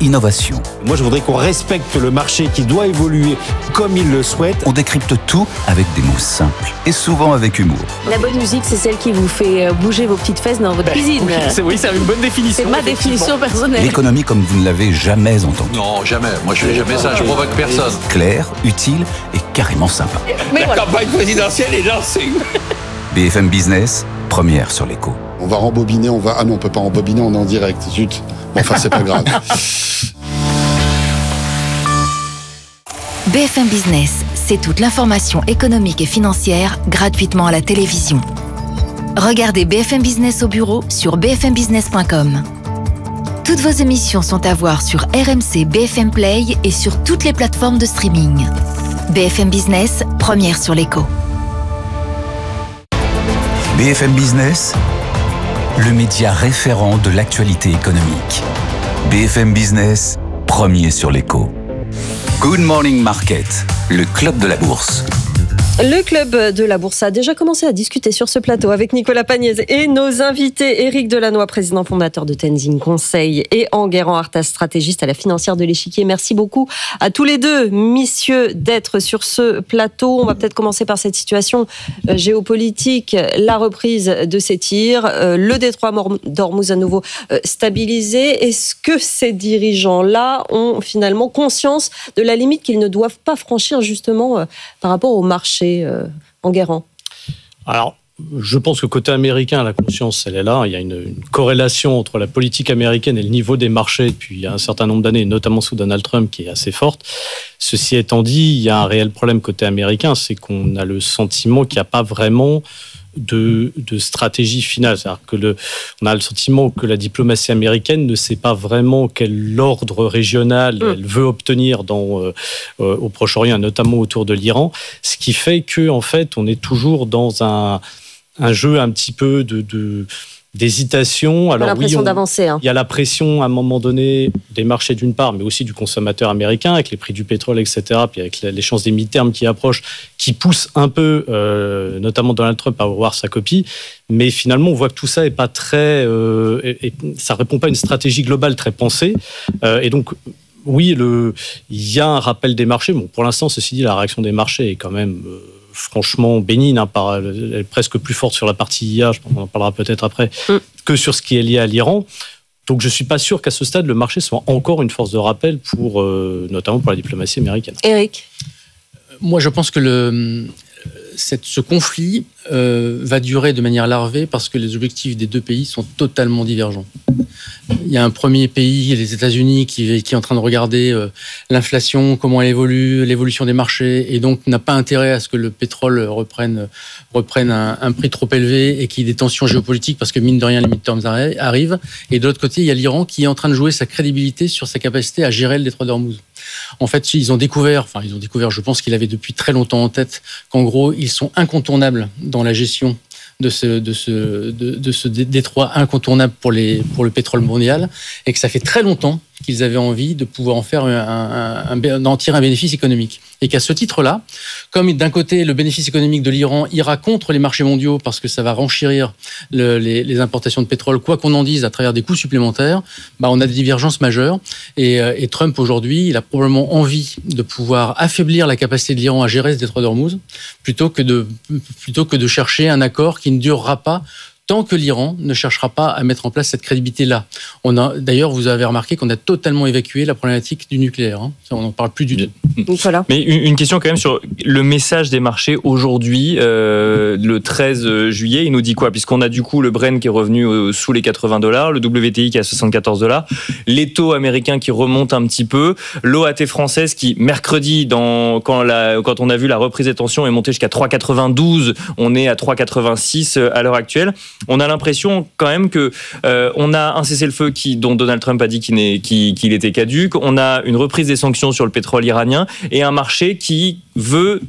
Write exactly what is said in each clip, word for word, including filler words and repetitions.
innovation. Moi, je voudrais qu'on respecte le marché qui doit évoluer comme il le souhaite. On décrypte tout avec des mots simples et souvent avec humour. La bonne musique, c'est celle qui vous fait bouger vos petites fesses dans votre cuisine. Oui, c'est, oui, c'est une bonne définition. C'est ma définition personnelle. L'économie comme vous ne l'avez jamais entendue. Non, jamais. Moi, je fais jamais ça. Je provoque personne. Claire, utile et carrément sympa. Mais La voilà. campagne présidentielle est lancée. B F M Business, première sur l'écho. On va rembobiner, on va... Ah non, on peut pas rembobiner, on est en direct. Zut. Bon, enfin, c'est pas grave. B F M Business, c'est toute l'information économique et financière gratuitement à la télévision. Regardez B F M Business au bureau sur b f m business point com. Toutes vos émissions sont à voir sur R M C B F M Play et sur toutes les plateformes de streaming. B F M Business, première sur l'écho. B F M Business, le média référent de l'actualité économique. B F M Business, premier sur l'écho. Good Morning Market, le club de la bourse. Le club de la bourse a déjà commencé à discuter sur ce plateau avec Nicolas Pagnès et nos invités, Éric Delannoy, président fondateur de Tenzing Conseil, et Enguerrand Artas, stratégiste à la financière de l'Échiquier. Merci beaucoup à tous les deux, messieurs, d'être sur ce plateau. On va peut-être commencer par cette situation géopolitique, la reprise de ces tirs, le détroit d'Ormuz à nouveau stabilisé. Est-ce que ces dirigeants-là ont finalement conscience de la limite qu'ils ne doivent pas franchir justement par rapport au marché? Euh, Enguerrand. Alors, je pense que côté américain, la conscience, elle est là. Il y a une, une corrélation entre la politique américaine et le niveau des marchés depuis un certain nombre d'années, notamment sous Donald Trump, qui est assez forte. Ceci étant dit, il y a un réel problème côté américain, c'est qu'on a le sentiment qu'il n'y a pas vraiment de, de stratégie finale. C'est-à-dire que le, on a le sentiment que la diplomatie américaine ne sait pas vraiment quel ordre régional mmh. elle veut obtenir dans, euh, euh, au Proche-Orient, notamment autour de l'Iran, ce qui fait que en fait, on est toujours dans un, un jeu un petit peu de, de d'hésitation. Alors, l'impression oui, on, d'avancer. Hein. Il y a la pression à un moment donné des marchés d'une part, mais aussi du consommateur américain avec les prix du pétrole, et cetera, puis avec les chances des mi-termes qui approchent, qui poussent un peu, euh, notamment Donald Trump, à revoir sa copie. Mais finalement, on voit que tout ça est pas très, euh, et, et ça répond pas à une stratégie globale très pensée. Euh, et donc, oui, le, il y a un rappel des marchés. Bon, pour l'instant, ceci dit, la réaction des marchés est quand même euh, franchement bénigne, hein, par, elle est presque plus forte sur la partie I A, je pense qu'on en parlera peut-être après, mm. que sur ce qui est lié à l'Iran. Donc je ne suis pas sûr qu'à ce stade, le marché soit encore une force de rappel, pour, euh, notamment pour la diplomatie américaine. Éric ? Moi, je pense que le, cette, ce conflit euh, va durer de manière larvée parce que les objectifs des deux pays sont totalement divergents. Il y a un premier pays, les États-Unis, qui, qui est en train de regarder euh, l'inflation, comment elle évolue, l'évolution des marchés, et donc n'a pas intérêt à ce que le pétrole reprenne, reprenne un, un prix trop élevé et qu'il y ait des tensions géopolitiques, parce que mine de rien, les midterms arrivent. Et de l'autre côté, il y a l'Iran qui est en train de jouer sa crédibilité sur sa capacité à gérer le détroit d'Ormuz. En fait, ils ont découvert, enfin ils ont découvert, je pense qu'ils avaient depuis très longtemps en tête, qu'en gros, ils sont incontournables dans la gestion de ce, de ce, de, de ce détroit incontournable pour, les, pour le pétrole mondial, et que ça fait très longtemps qu'ils avaient envie de pouvoir en faire un, un, un, d'en tirer un bénéfice économique. Et qu'à ce titre-là, comme d'un côté, le bénéfice économique de l'Iran ira contre les marchés mondiaux parce que ça va renchérir le, les, les importations de pétrole, quoi qu'on en dise, à travers des coûts supplémentaires, bah on a des divergences majeures. Et, et Trump, aujourd'hui, il a probablement envie de pouvoir affaiblir la capacité de l'Iran à gérer ce détroit d'Ormuz, plutôt que de, plutôt que de chercher un accord qui ne durera pas tant que l'Iran ne cherchera pas à mettre en place cette crédibilité-là. On a, d'ailleurs, vous avez remarqué qu'on a totalement évacué la problématique du nucléaire. Hein. On n'en parle plus du tout. Voilà. Mais une question quand même sur le message des marchés aujourd'hui, euh, le treize juillet, il nous dit quoi ? Puisqu'on a du coup le Brent qui est revenu sous les quatre-vingts dollars, le W T I qui est à soixante-quatorze dollars, les taux américains qui remontent un petit peu, l'O A T française qui, mercredi, dans, quand, la, quand on a vu la reprise des tensions, est montée jusqu'à trois virgule quatre-vingt-douze, on est à trois virgule quatre-vingt-six à l'heure actuelle. On a l'impression quand même que euh, on a un cessez-le-feu qui, dont Donald Trump a dit qu'il, n'est, qu'il, qu'il était caduque. On a une reprise des sanctions sur le pétrole iranien et un marché qui veut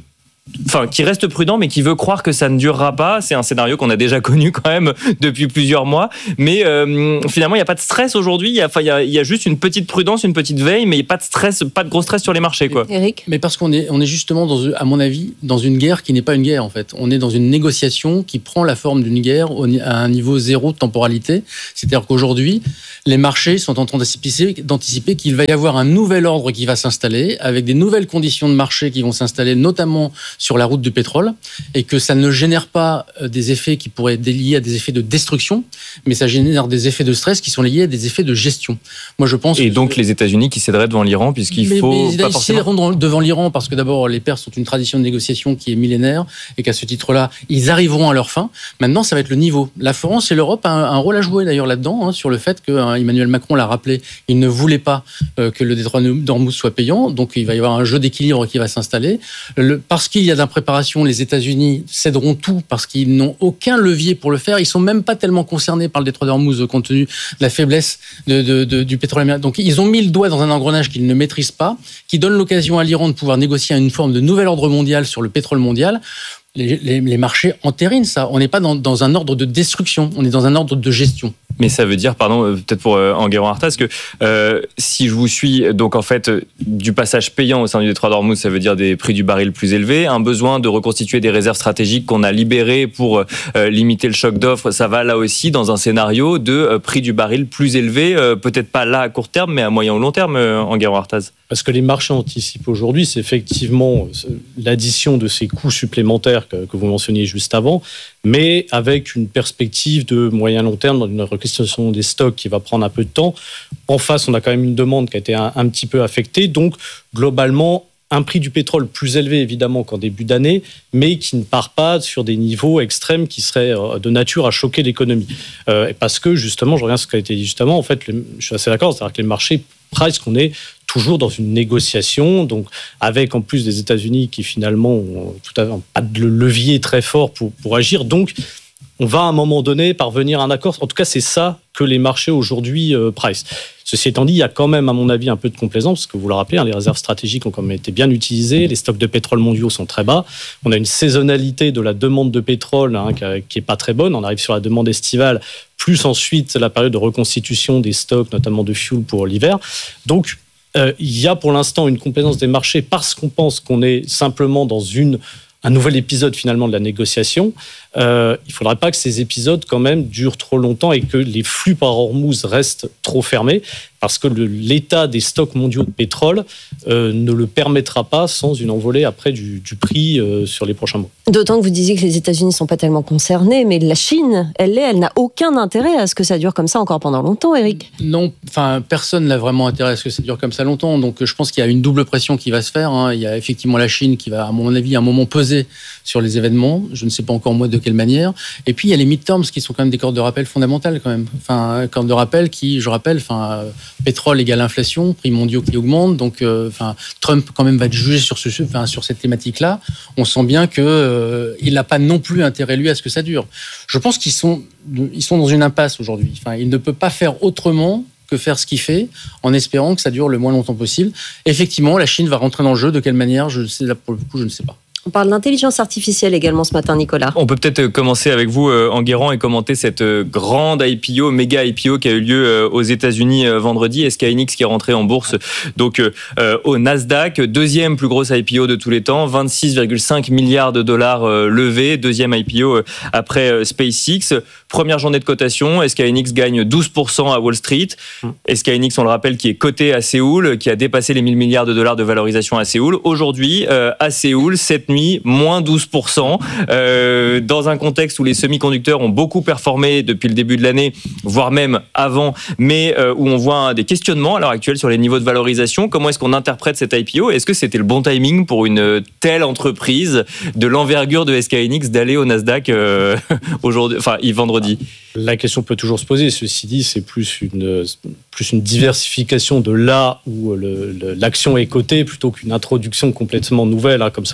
enfin, qui reste prudent, mais qui veut croire que ça ne durera pas. C'est un scénario qu'on a déjà connu quand même depuis plusieurs mois. Mais euh, finalement, il n'y a pas de stress aujourd'hui. Il y a, enfin, il y a, il y a juste une petite prudence, une petite veille, mais il n'y a pas de stress, pas de gros stress sur les marchés, quoi. Eric ? Mais parce qu'on est, on est justement, dans, à mon avis, dans une guerre qui n'est pas une guerre, en fait. On est dans une négociation qui prend la forme d'une guerre à un niveau zéro de temporalité. C'est-à-dire qu'aujourd'hui, les marchés sont en train d'anticiper, d'anticiper qu'il va y avoir un nouvel ordre qui va s'installer, avec des nouvelles conditions de marché qui vont s'installer, notamment sur la route du pétrole, et que ça ne génère pas des effets qui pourraient être liés à des effets de destruction, mais ça génère des effets de stress qui sont liés à des effets de gestion. Moi, je pense. Et que donc les États-Unis qui céderaient devant l'Iran, puisqu'il mais, faut mais pas ils forcément. céderont devant l'Iran parce que d'abord les Perses ont une tradition de négociation qui est millénaire et qu'à ce titre-là, ils arriveront à leur fin. Maintenant, ça va être le niveau. La France et l'Europe ont un, un rôle à jouer d'ailleurs là-dedans, hein, sur le fait que hein, Emmanuel Macron l'a rappelé, il ne voulait pas euh, que le détroit d'Ormuz soit payant, donc il va y avoir un jeu d'équilibre qui va s'installer. Le, parce qu'il y a d'impréparation, les États-Unis céderont tout parce qu'ils n'ont aucun levier pour le faire. Ils sont même pas tellement concernés par le détroit d'Ormuz compte tenu de la faiblesse de, de, de, du pétrole américain. Donc ils ont mis le doigt dans un engrenage qu'ils ne maîtrisent pas, qui donne l'occasion à l'Iran de pouvoir négocier une forme de nouvel ordre mondial sur le pétrole mondial. Les, les, les marchés entérinent ça. On n'est pas dans, dans un ordre de destruction, on est dans un ordre de gestion. Mais ça veut dire, pardon, peut-être pour euh, Enguerrand Artaz, que euh, si je vous suis, donc en fait, du passage payant au sein du détroit d'Ormuz, ça veut dire des prix du baril plus élevés, un besoin de reconstituer des réserves stratégiques qu'on a libérées pour euh, limiter le choc d'offres, ça va là aussi dans un scénario de euh, prix du baril plus élevé, euh, peut-être pas là à court terme, mais à moyen ou long terme, euh, Enguerrand Artaz. Parce que les marchés anticipent aujourd'hui, c'est effectivement l'addition de ces coûts supplémentaires que, que vous mentionniez juste avant, mais avec une perspective de moyen-long terme dans une reconstitution des stocks qui va prendre un peu de temps. En face, on a quand même une demande qui a été un, un petit peu affectée. Donc, globalement, un prix du pétrole plus élevé, évidemment, qu'en début d'année, mais qui ne part pas sur des niveaux extrêmes qui seraient de nature à choquer l'économie. Euh, parce que, justement, je reviens à ce qui a été dit justement, en fait, les, je suis assez d'accord, c'est-à-dire que les marchés, presque, on est toujours dans une négociation, donc avec en plus des États-Unis qui finalement ont tout à fait pas de levier très fort pour, pour agir. Donc, on va à un moment donné parvenir à un accord. En tout cas, c'est ça que les marchés aujourd'hui euh, price. Ceci étant dit, il y a quand même, à mon avis, un peu de complaisance, parce que vous le rappelez, hein, les réserves stratégiques ont quand même été bien utilisées, les stocks de pétrole mondiaux sont très bas, on a une saisonnalité de la demande de pétrole hein, qui n'est pas très bonne, on arrive sur la demande estivale, plus ensuite la période de reconstitution des stocks, notamment de fuel pour l'hiver. Donc, euh, il y a pour l'instant une complaisance des marchés parce qu'on pense qu'on est simplement dans une, un nouvel épisode finalement de la négociation. Euh, il ne faudrait pas que ces épisodes quand même durent trop longtemps et que les flux par Hormuz restent trop fermés parce que le, l'état des stocks mondiaux de pétrole euh, ne le permettra pas sans une envolée après du, du prix euh, sur les prochains mois. D'autant que vous disiez que les États-Unis ne sont pas tellement concernés, mais la Chine, elle l'est, elle n'a aucun intérêt à ce que ça dure comme ça encore pendant longtemps, Eric. Non, enfin, personne n'a vraiment intérêt à ce que ça dure comme ça longtemps. Donc, je pense qu'il y a une double pression qui va se faire. Hein. Il y a effectivement la Chine qui va, à mon avis, à un moment peser sur les événements. Je ne sais pas encore moi de quelle manière. Et puis, il y a les midterms qui sont quand même des cordes de rappel fondamentales quand même. Enfin, cordes de rappel qui, je rappelle, enfin, pétrole égale inflation, prix mondiaux qui augmentent. Donc, euh, enfin, Trump quand même va être jugé sur ce, enfin, sur cette thématique-là. On sent bien que euh, il n'a pas non plus intérêt lui à ce que ça dure. Je pense qu'ils sont, ils sont dans une impasse aujourd'hui. Enfin, il ne peut pas faire autrement que faire ce qu'il fait, en espérant que ça dure le moins longtemps possible. Effectivement, la Chine va rentrer dans le jeu. De quelle manière, je sais, là, pour le coup, je ne sais pas. On parle d'intelligence artificielle également ce matin, Nicolas. On peut peut-être commencer avec vous, Enguerrand, et commenter cette grande I P O, méga I P O qui a eu lieu aux États-Unis vendredi. S K Hynix qui est rentré en bourse donc euh, au Nasdaq, deuxième plus grosse I P O de tous les temps, vingt-six virgule cinq milliards de dollars euh, levés, deuxième I P O après euh, SpaceX. Première journée de cotation, S K Hynix gagne douze pour cent à Wall Street. Mmh. S K Hynix, on le rappelle, qui est coté à Séoul, qui a dépassé les mille milliards de dollars de valorisation à Séoul. Aujourd'hui, euh, à Séoul, cette nuit, moins douze pour cent, euh, dans un contexte où les semi-conducteurs ont beaucoup performé depuis le début de l'année, voire même avant, mais euh, où on voit des questionnements à l'heure actuelle sur les niveaux de valorisation. Comment est-ce qu'on interprète cette I P O ? Est-ce que c'était le bon timing pour une telle entreprise de l'envergure de S K Hynix d'aller au Nasdaq euh, aujourd'hui, enfin, vendredi ? La question peut toujours se poser. Ceci dit, c'est plus une, plus une diversification de là où le, le, l'action est cotée plutôt qu'une introduction complètement nouvelle, hein, comme ça pourrait être le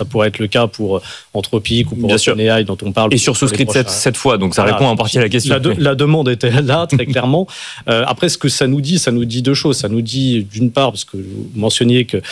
le cas pour Anthropic ou pour OpenAI dont on parle. Et sursouscrit cette, cette fois, donc ça voilà, répond en partie à la question. La, de, la demande était là, très clairement. Euh, après, ce que ça nous dit, ça nous dit deux choses. Ça nous dit, d'une part, parce que vous mentionniez que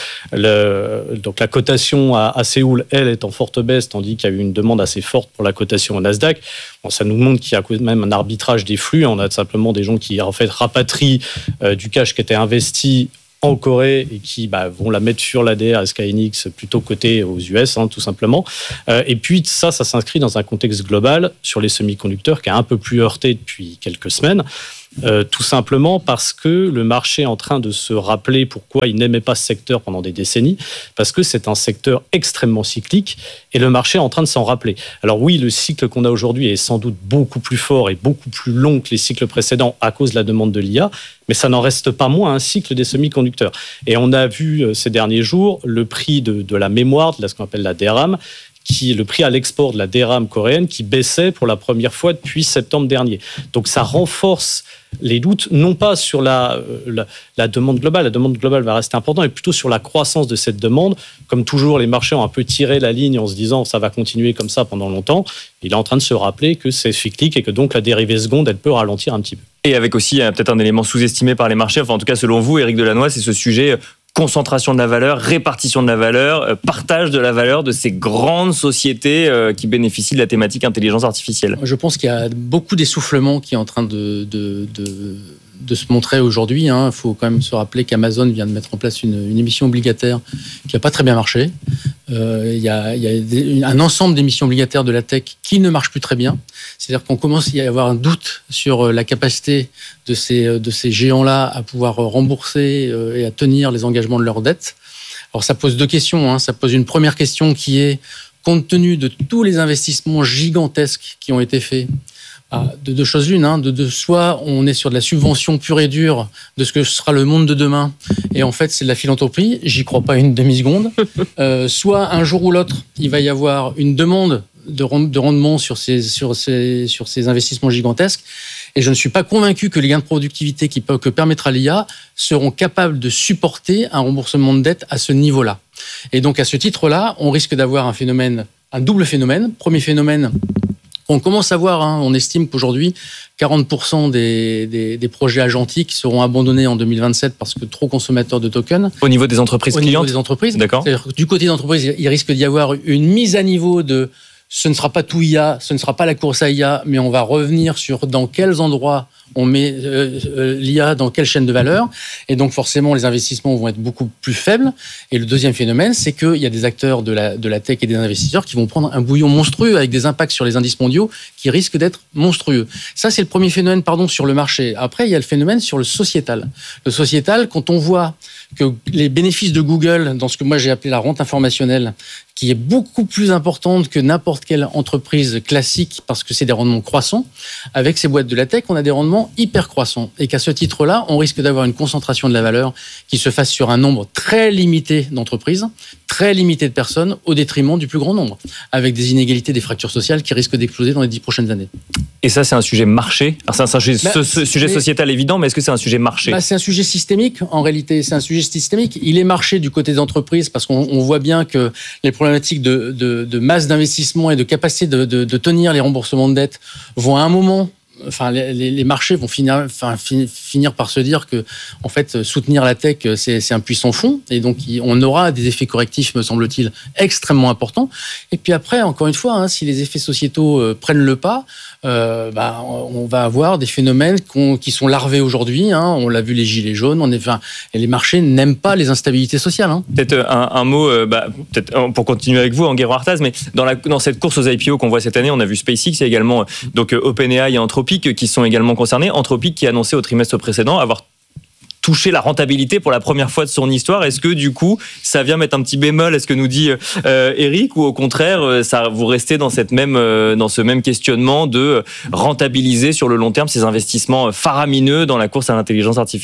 le, donc la cotation à, à Séoul, elle, est en forte baisse, tandis qu'il y a eu une demande assez forte pour la cotation au Nasdaq. Bon, ça nous montre qu'il y a quand même un arbitrage des flux. On a simplement des gens qui, en fait, rapatrient euh, du cash qui était investi en Corée et qui bah, vont la mettre sur l'A D R S K Hynix plutôt côté aux U S, hein, tout simplement. Euh, et puis ça, ça s'inscrit dans un contexte global sur les semi-conducteurs qui a un peu plus heurté depuis quelques semaines. Euh, tout simplement parce que le marché est en train de se rappeler pourquoi il n'aimait pas ce secteur pendant des décennies, parce que c'est un secteur extrêmement cyclique et le marché est en train de s'en rappeler. Alors oui, le cycle qu'on a aujourd'hui est sans doute beaucoup plus fort et beaucoup plus long que les cycles précédents à cause de la demande de l'I A, mais ça n'en reste pas moins un cycle des semi-conducteurs. Et on a vu ces derniers jours le prix de, de la mémoire, de ce qu'on appelle la D RAM, qui le prix à l'export de la D RAM coréenne qui baissait pour la première fois depuis septembre dernier. Donc ça renforce les doutes, non pas sur la, la, la demande globale, la demande globale va rester importante, mais plutôt sur la croissance de cette demande. Comme toujours, les marchés ont un peu tiré la ligne en se disant ça va continuer comme ça pendant longtemps. Il est en train de se rappeler que c'est cyclique et que donc la dérivée seconde, elle peut ralentir un petit peu. Et avec aussi peut-être un élément sous-estimé par les marchés, enfin en tout cas selon vous, Éric Delannoy, c'est ce sujet concentration de la valeur, répartition de la valeur, partage de la valeur de ces grandes sociétés qui bénéficient de la thématique intelligence artificielle. Je pense qu'il y a beaucoup d'essoufflement qui est en train de, de, de, de se montrer aujourd'hui. Il faut quand même se rappeler qu'Amazon vient de mettre en place une, une émission obligataire qui n'a pas très bien marché. Euh, il y a, il y a des, un ensemble d'émissions obligataires de la tech qui ne marchent plus très bien. C'est-à-dire qu'on commence à y avoir un doute sur la capacité de ces, de ces géants-là à pouvoir rembourser et à tenir les engagements de leurs dettes. Alors ça pose deux questions. Hein. Ça pose une première question qui est, compte tenu de tous les investissements gigantesques qui ont été faits, de deux choses l'une, hein, de, de soit on est sur de la subvention pure et dure de ce que sera le monde de demain, et en fait c'est de la philanthropie, j'y crois pas une demi-seconde, euh, soit un jour ou l'autre, il va y avoir une demande de, de rendement sur ces, sur, ces, sur ces investissements gigantesques, et je ne suis pas convaincu que les gains de productivité qui, que permettra l'I A seront capables de supporter un remboursement de dette à ce niveau-là. Et donc à ce titre-là, on risque d'avoir un phénomène, un double phénomène. Premier phénomène, on commence à voir, hein, on estime qu'aujourd'hui, quarante pour cent des, des, des projets agentiques seront abandonnés en deux mille vingt-sept parce que trop consommateurs de tokens. Au niveau des entreprises Au clientes. Au niveau des entreprises. D'accord. C'est-à-dire que du côté des entreprises, il risque d'y avoir une mise à niveau de ce ne sera pas tout I A, ce ne sera pas la course à I A, mais on va revenir sur dans quels endroits on met euh, euh, l'I A, dans quelle chaîne de valeur. Et donc forcément, les investissements vont être beaucoup plus faibles. Et le deuxième phénomène, c'est qu'il y a des acteurs de la, de la tech et des investisseurs qui vont prendre un bouillon monstrueux avec des impacts sur les indices mondiaux qui risquent d'être monstrueux. Ça, c'est le premier phénomène, pardon, sur le marché. Après, il y a le phénomène sur le sociétal. Le sociétal, quand on voit que les bénéfices de Google, dans ce que moi j'ai appelé la rente informationnelle, qui est beaucoup plus importante que n'importe quelle entreprise classique parce que c'est des rendements croissants. Avec ces boîtes de la tech, on a des rendements hyper croissants. Et qu'à ce titre-là, on risque d'avoir une concentration de la valeur qui se fasse sur un nombre très limité d'entreprises, très limité de personnes, au détriment du plus grand nombre, avec des inégalités, des fractures sociales qui risquent d'exploser dans les dix prochaines années. Et ça, c'est un sujet marché. Alors, c'est un sujet, bah, ce, ce sujet sociétal évident, mais est-ce que c'est un sujet marché ? bah, C'est un sujet systémique, en réalité. C'est un sujet systémique. Il est marché du côté des entreprises parce qu'on on voit bien que les problématiques de, de, de masse d'investissement et de capacité de, de, de tenir les remboursements de dette vont à un moment... Enfin, les, les marchés vont finir, enfin, finir par se dire que, en fait, soutenir la tech, c'est, c'est un puissant fond. Et donc, on aura des effets correctifs, me semble-t-il, extrêmement importants. Et puis après, encore une fois, hein, si les effets sociétaux euh, prennent le pas, euh, bah, on va avoir des phénomènes qui sont larvés aujourd'hui. Hein. On l'a vu, les gilets jaunes. On est, enfin, et les marchés n'aiment pas les instabilités sociales. Hein. Peut-être un, un mot, euh, bah, peut-être pour continuer avec vous, Enguerrand Artaz, mais dans, la, dans cette course aux I P O qu'on voit cette année, on a vu SpaceX et également donc OpenAI et Anthropic qui sont également concernés. Anthropic qui a annoncé au trimestre précédent avoir touché la rentabilité pour la première fois de son histoire. Est-ce que du coup, ça vient mettre un petit bémol, est-ce que nous dit euh, Éric, ou au contraire, ça, vous restez dans, cette même, euh, dans ce même questionnement de rentabiliser sur le long terme ces investissements faramineux dans la course à l'intelligence artificielle ?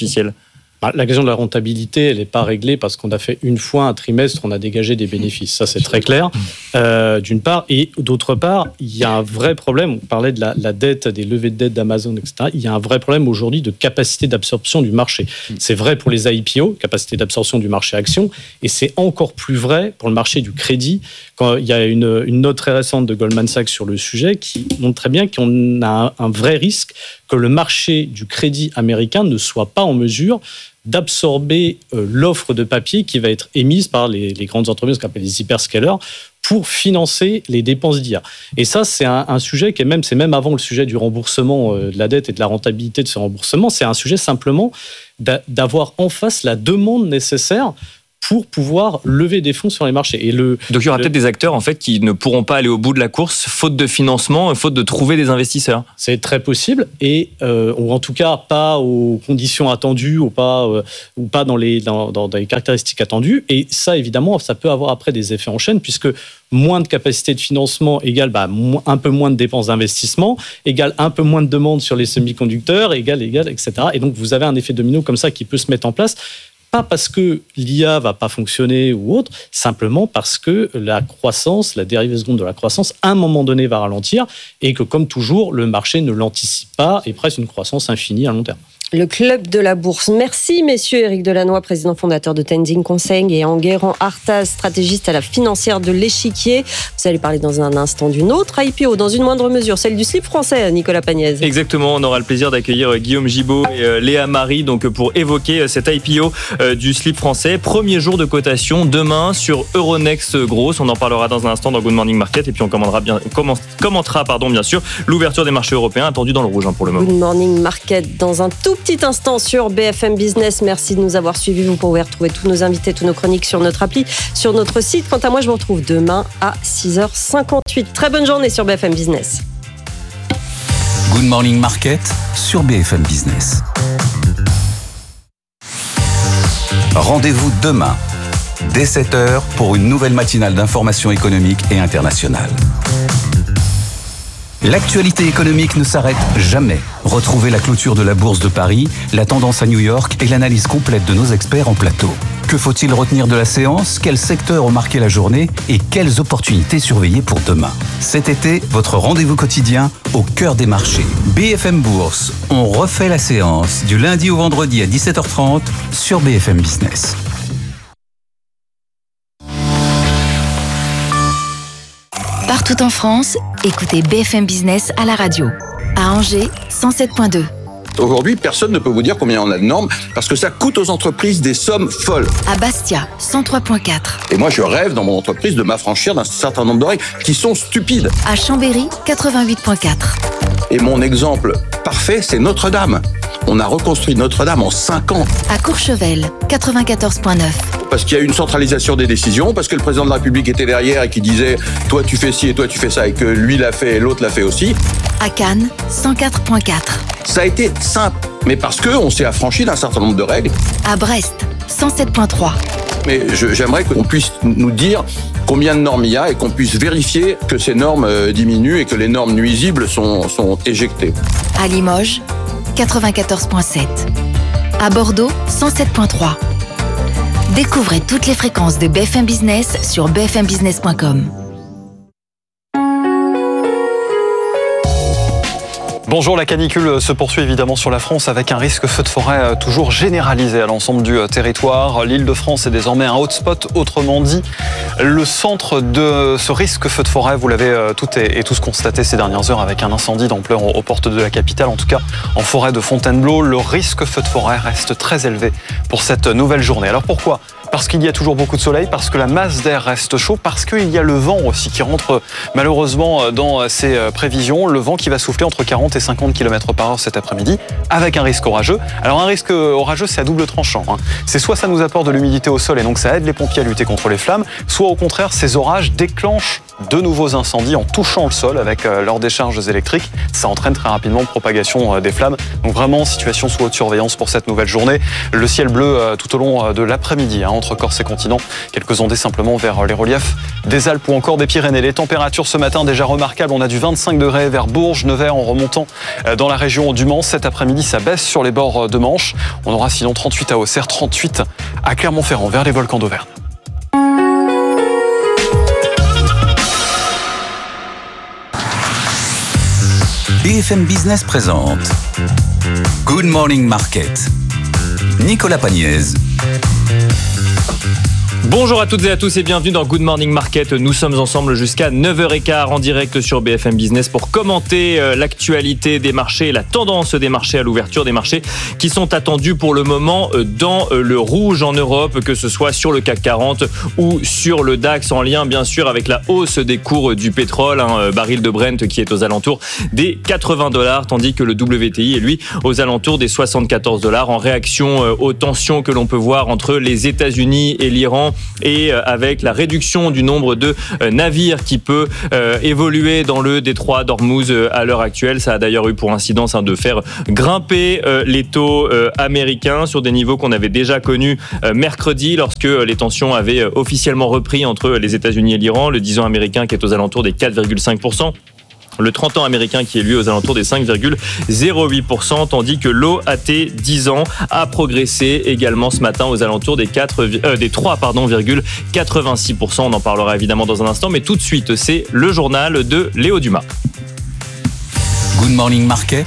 La question de la rentabilité, elle n'est pas réglée parce qu'on a fait une fois un trimestre, on a dégagé des bénéfices. Ça, c'est très clair, euh, d'une part. Et d'autre part, il y a un vrai problème. On parlait de la, la dette, des levées de dette d'Amazon, et cetera. Il y a un vrai problème aujourd'hui de capacité d'absorption du marché. C'est vrai pour les I P O, capacité d'absorption du marché action, et c'est encore plus vrai pour le marché du crédit. Quand il y a une, une note très récente de Goldman Sachs sur le sujet qui montre très bien qu'on a un, un vrai risque que le marché du crédit américain ne soit pas en mesure d'absorber euh, l'offre de papier qui va être émise par les, les grandes entreprises qu'on appelle les hyperscalers pour financer les dépenses d'I A. Et ça, c'est un, un sujet qui est même, c'est même avant le sujet du remboursement euh, de la dette et de la rentabilité de ce remboursement, c'est un sujet simplement d'a, d'avoir en face la demande nécessaire pour pouvoir lever des fonds sur les marchés. Et le, Donc il y aura le... peut-être des acteurs en fait qui ne pourront pas aller au bout de la course, faute de financement, faute de trouver des investisseurs. C'est très possible, et euh, ou en tout cas pas aux conditions attendues, ou pas, euh, ou pas dans, les, dans, dans, dans les caractéristiques attendues. Et ça, évidemment, ça peut avoir après des effets en chaîne, puisque moins de capacité de financement égale bah, un peu moins de dépenses d'investissement, égale un peu moins de demandes sur les semi-conducteurs, égale, égale, et cetera. Et donc vous avez un effet domino comme ça qui peut se mettre en place. Pas parce que l'I A va pas fonctionner ou autre, simplement parce que la croissance, la dérivée seconde de la croissance, à un moment donné va ralentir et que, comme toujours, le marché ne l'anticipe pas et presse une croissance infinie à long terme. Le club de la bourse. Merci, messieurs. Éric Delannoy, président fondateur de Tenzing Conseil, et Enguerrand Artaz, stratégiste à la financière de l'Échiquier. Vous allez parler dans un instant d'une autre I P O, dans une moindre mesure, celle du slip français, Nicolas Pagnès. Exactement, on aura le plaisir d'accueillir Guillaume Gibaud et Léa Marie donc, pour évoquer cette I P O du slip français. Premier jour de cotation demain sur Euronext Growth. On en parlera dans un instant dans Good Morning Market et puis on commentera bien, commentera pardon, bien sûr l'ouverture des marchés européens attendue dans le rouge hein, pour le moment. Good Morning Market dans un tout petit instant sur B F M Business. Merci de nous avoir suivis. Vous pouvez retrouver tous nos invités, tous nos chroniques sur notre appli, sur notre site. Quant à moi, je vous retrouve demain à six heures cinquante-huit. Très bonne journée sur B F M Business. Good Morning Market sur B F M Business. Rendez-vous demain, dès sept heures, pour une nouvelle matinale d'information économique et internationale. L'actualité économique ne s'arrête jamais. Retrouvez la clôture de la Bourse de Paris, la tendance à New York et l'analyse complète de nos experts en plateau. Que faut-il retenir de la séance ? Quels secteurs ont marqué la journée ? Et quelles opportunités surveiller pour demain ? Cet été, votre rendez-vous quotidien au cœur des marchés. B F M Bourse, on refait la séance du lundi au vendredi à dix-sept heures trente sur B F M Business. Partout en France, écoutez B F M Business à la radio. À Angers, cent sept virgule deux. Aujourd'hui, personne ne peut vous dire combien on a de normes parce que ça coûte aux entreprises des sommes folles. À Bastia, cent trois virgule quatre. Et moi, je rêve dans mon entreprise de m'affranchir d'un certain nombre de règles qui sont stupides. À Chambéry, quatre-vingt-huit virgule quatre. Et mon exemple parfait, c'est Notre-Dame. On a reconstruit Notre-Dame en cinq ans. À Courchevel, quatre-vingt-quatorze virgule neuf. Parce qu'il y a eu une centralisation des décisions, parce que le président de la République était derrière et qui disait « toi tu fais ci et toi tu fais ça » et que lui l'a fait et l'autre l'a fait aussi. À Cannes, cent quatre virgule quatre. Ça a été simple, mais parce qu'on s'est affranchi d'un certain nombre de règles. À Brest, cent sept virgule trois. Mais je, j'aimerais qu'on puisse nous dire combien de normes il y a et qu'on puisse vérifier que ces normes diminuent et que les normes nuisibles sont, sont éjectées. À Limoges, quatre-vingt-quatorze virgule sept. À Bordeaux, cent sept virgule trois. Découvrez toutes les fréquences de B F M Business sur b f m business point com. Bonjour, la canicule se poursuit évidemment sur la France avec un risque feu de forêt toujours généralisé à l'ensemble du territoire. L'Île-de-France est désormais un hotspot, autrement dit, le centre de ce risque feu de forêt. Vous l'avez toutes et tous constaté ces dernières heures avec un incendie d'ampleur aux portes de la capitale, en tout cas en forêt de Fontainebleau. Le risque feu de forêt reste très élevé pour cette nouvelle journée. Alors pourquoi ? Parce qu'il y a toujours beaucoup de soleil, parce que la masse d'air reste chaud, parce qu'il y a le vent aussi qui rentre malheureusement dans ces prévisions. Le vent qui va souffler entre quarante et cinquante kilomètres par heure cet après-midi, avec un risque orageux. Alors un risque orageux, c'est à double tranchant. Hein. C'est soit ça nous apporte de l'humidité au sol et donc ça aide les pompiers à lutter contre les flammes, soit au contraire, ces orages déclenchent de nouveaux incendies en touchant le sol avec leurs décharges électriques. Ça entraîne très rapidement propagation des flammes. Donc vraiment, situation sous haute surveillance pour cette nouvelle journée. Le ciel bleu tout au long de l'après-midi hein, entre Corse et continent. Quelques ondées simplement vers les reliefs des Alpes ou encore des Pyrénées. Les températures ce matin déjà remarquables. On a du vingt-cinq degrés vers Bourges, Nevers en remontant dans la région du Mans. Cet après-midi, ça baisse sur les bords de Manche. On aura sinon trente-huit à Auxerre, trente-huit à Clermont-Ferrand vers les volcans d'Auvergne. B F M Business présente Good Morning Market. Nicolas Pagnès. Bonjour à toutes et à tous et bienvenue dans Good Morning Market. Nous sommes ensemble jusqu'à neuf heures quinze en direct sur B F M Business pour commenter l'actualité des marchés, la tendance des marchés à l'ouverture des marchés qui sont attendus pour le moment dans le rouge en Europe, que ce soit sur le C A C quarante ou sur le DAX, en lien bien sûr avec la hausse des cours du pétrole, un baril de Brent qui est aux alentours des quatre-vingts dollars, tandis que le W T I est lui aux alentours des soixante-quatorze dollars en réaction aux tensions que l'on peut voir entre les États-Unis et l'Iran, et avec la réduction du nombre de navires qui peut euh, évoluer dans le détroit d'Ormuz à l'heure actuelle. Ça a d'ailleurs eu pour incidence hein, de faire grimper euh, les taux euh, américains sur des niveaux qu'on avait déjà connus euh, mercredi lorsque les tensions avaient officiellement repris entre les États-Unis et l'Iran. Le dix ans américain qui est aux alentours des quatre virgule cinq pour cent. Le trente ans américain qui est lui aux alentours des cinq virgule zéro huit pour cent, tandis que l'O A T dix ans a progressé également ce matin aux alentours des, quatre, euh, des trois virgule quatre-vingt-six pour cent. On en parlera évidemment dans un instant, mais tout de suite, c'est le journal de Léo Dumas. Good Morning Market,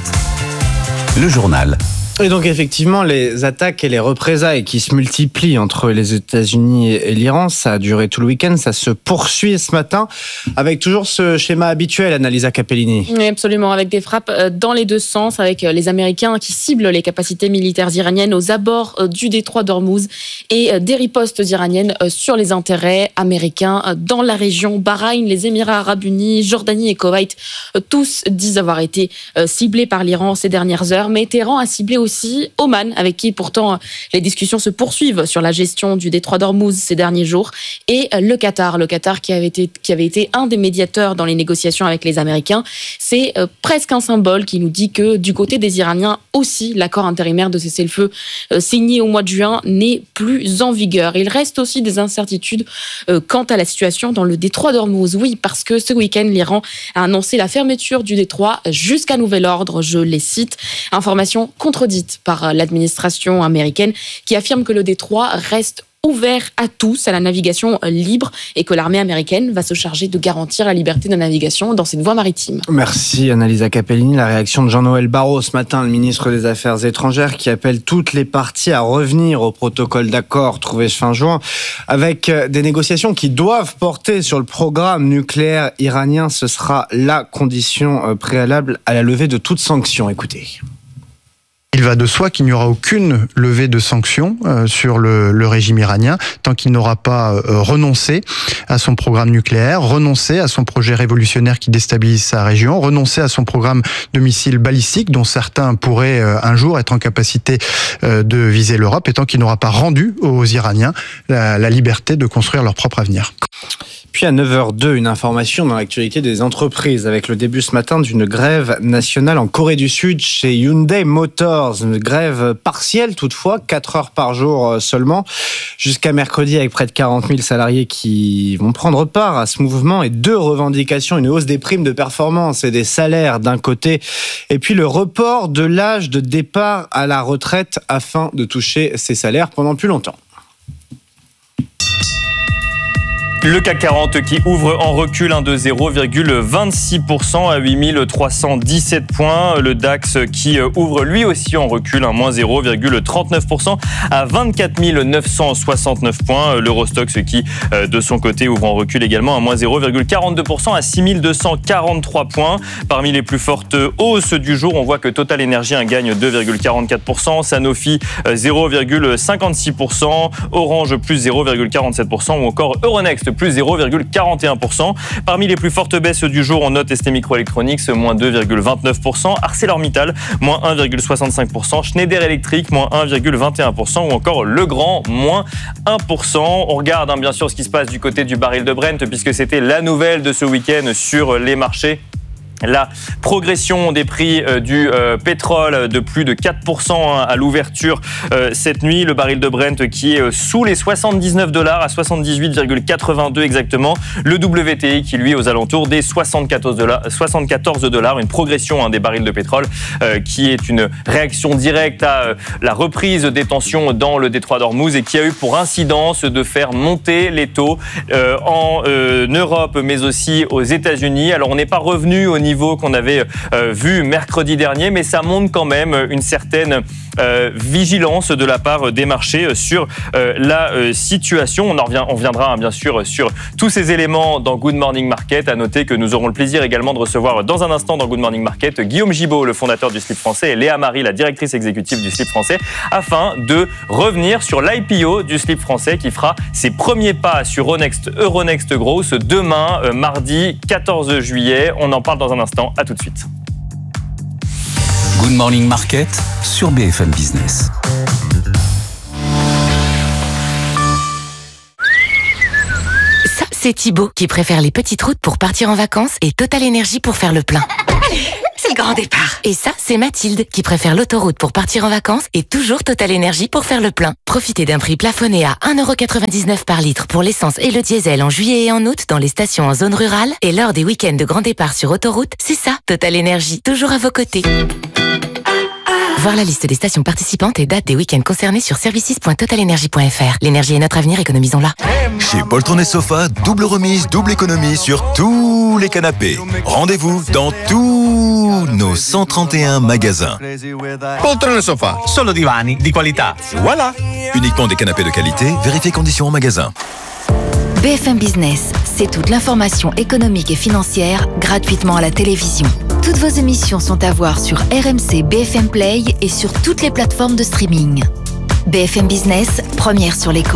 le journal. Et donc effectivement, les attaques et les représailles qui se multiplient entre les États-Unis et l'Iran, ça a duré tout le week-end, ça se poursuit ce matin avec toujours ce schéma habituel, Annalisa Capellini. Oui, absolument, avec des frappes dans les deux sens, avec les Américains qui ciblent les capacités militaires iraniennes aux abords du détroit d'Ormuz et des ripostes iraniennes sur les intérêts américains dans la région. Bahreïn, les Émirats arabes unis, Jordanie et Koweït, tous disent avoir été ciblés par l'Iran ces dernières heures, mais Téhéran a ciblé aussi Oman, avec qui pourtant les discussions se poursuivent sur la gestion du détroit d'Ormuz ces derniers jours, et le Qatar, le Qatar qui avait été, qui avait été un des médiateurs dans les négociations avec les Américains. C'est euh, presque un symbole qui nous dit que du côté des Iraniens aussi, l'accord intérimaire de cessez-le-feu euh, signé au mois de juin n'est plus en vigueur. Il reste aussi des incertitudes euh, quant à la situation dans le détroit d'Ormuz. Oui, parce que ce week-end, l'Iran a annoncé la fermeture du détroit jusqu'à nouvel ordre, je les cite. Information contredite par l'administration américaine qui affirme que le détroit reste ouvert à tous, à la navigation libre, et que l'armée américaine va se charger de garantir la liberté de navigation dans cette voie maritime. Merci Annalisa Capellini. La réaction de Jean-Noël Barrot ce matin, le ministre des Affaires étrangères, qui appelle toutes les parties à revenir au protocole d'accord trouvé fin juin, avec des négociations qui doivent porter sur le programme nucléaire iranien. Ce sera la condition préalable à la levée de toute sanction. Écoutez. Il va de soi qu'il n'y aura aucune levée de sanctions euh, sur le, le régime iranien tant qu'il n'aura pas euh, renoncé à son programme nucléaire, renoncé à son projet révolutionnaire qui déstabilise sa région, renoncé à son programme de missiles balistiques dont certains pourraient euh, un jour être en capacité euh, de viser l'Europe, et tant qu'il n'aura pas rendu aux Iraniens la, la liberté de construire leur propre avenir. Puis à neuf heures deux, une information dans l'actualité des entreprises avec le début ce matin d'une grève nationale en Corée du Sud chez Hyundai Motors. Une grève partielle toutefois, quatre heures par jour seulement, jusqu'à mercredi, avec près de quarante mille salariés qui vont prendre part à ce mouvement, et deux revendications, une hausse des primes de performance et des salaires d'un côté, et puis le report de l'âge de départ à la retraite afin de toucher ces salaires pendant plus longtemps. Le C A C quarante qui ouvre en recul de zéro virgule vingt-six pour cent à huit mille trois cent dix-sept points. Le DAX qui ouvre lui aussi en recul, moins zéro virgule trente-neuf pour cent à vingt-quatre mille neuf cent soixante-neuf points. L'Eurostoxx qui, de son côté, ouvre en recul également à moins zéro virgule quarante-deux pour cent à six mille deux cent quarante-trois points. Parmi les plus fortes hausses du jour, on voit que Total Energy gagne deux virgule quarante-quatre pour cent, Sanofi zéro virgule cinquante-six pour cent, Orange plus zéro virgule quarante-sept pour cent ou encore Euronext plus zéro virgule quarante et un pour cent. Parmi les plus fortes baisses du jour, on note S T Microelectronics, moins deux virgule vingt-neuf pour cent, ArcelorMittal, moins un virgule soixante-cinq pour cent, Schneider Electric, moins un virgule vingt et un pour cent, ou encore Legrand, moins un pour cent. On regarde hein, bien sûr ce qui se passe du côté du baril de Brent, puisque c'était la nouvelle de ce week-end sur les marchés. La progression des prix euh, du euh, pétrole de plus de quatre pour cent hein, à l'ouverture euh, cette nuit. Le baril de Brent qui est euh, sous les soixante-dix-neuf dollars à soixante-dix-huit virgule quatre-vingt-deux exactement. Le W T I qui lui est aux alentours des soixante-quatorze dollars. Une progression hein, des barils de pétrole euh, qui est une réaction directe à euh, la reprise des tensions dans le détroit d'Ormuz et qui a eu pour incidence de faire monter les taux euh, en euh, Europe mais aussi aux États-Unis. Alors on n'est pas revenu au niveau niveau qu'on avait euh, vu mercredi dernier, mais ça montre quand même une certaine euh, vigilance de la part des marchés sur euh, la euh, situation. On en revient, on reviendra hein, bien sûr sur tous ces éléments dans Good Morning Market. À noter que nous aurons le plaisir également de recevoir dans un instant dans Good Morning Market Guillaume Gibaud, le fondateur du Slip français, et Léa Marie, la directrice exécutive du Slip français, afin de revenir sur l'I P O du Slip français qui fera ses premiers pas sur Euronext, Euronext Growth demain, euh, mardi quatorze juillet. On en parle dans un instant. À tout de suite. Good Morning Market sur B F M Business. Ça, c'est Thibaut qui préfère les petites routes pour partir en vacances et Total Énergie pour faire le plein. C'est le grand départ. Et ça, c'est Mathilde qui préfère l'autoroute pour partir en vacances et toujours Total Énergie pour faire le plein. Profitez d'un prix plafonné à un euro quatre-vingt-dix-neuf par litre pour l'essence et le diesel en juillet et en août dans les stations en zone rurale. Et lors des week-ends de grand départ sur autoroute, c'est ça, Total Énergie, toujours à vos côtés. Voir la liste des stations participantes et dates des week-ends concernés sur services point total energy point f r. L'énergie est notre avenir, économisons-la. Chez Poltron et Sofa, double remise, double économie sur tous les canapés. Rendez-vous dans tous nos cent trente et un magasins. Poltron et Sofa, solo divani di qualità. Voilà. Uniquement des canapés de qualité, vérifiez conditions en magasin. B F M Business, c'est toute l'information économique et financière gratuitement à la télévision. Toutes vos émissions sont à voir sur R M C B F M Play et sur toutes les plateformes de streaming. B F M Business, première sur l'écho.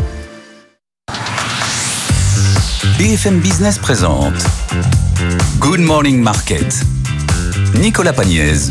B F M Business présente Good Morning Market. Nicolas Pagnès.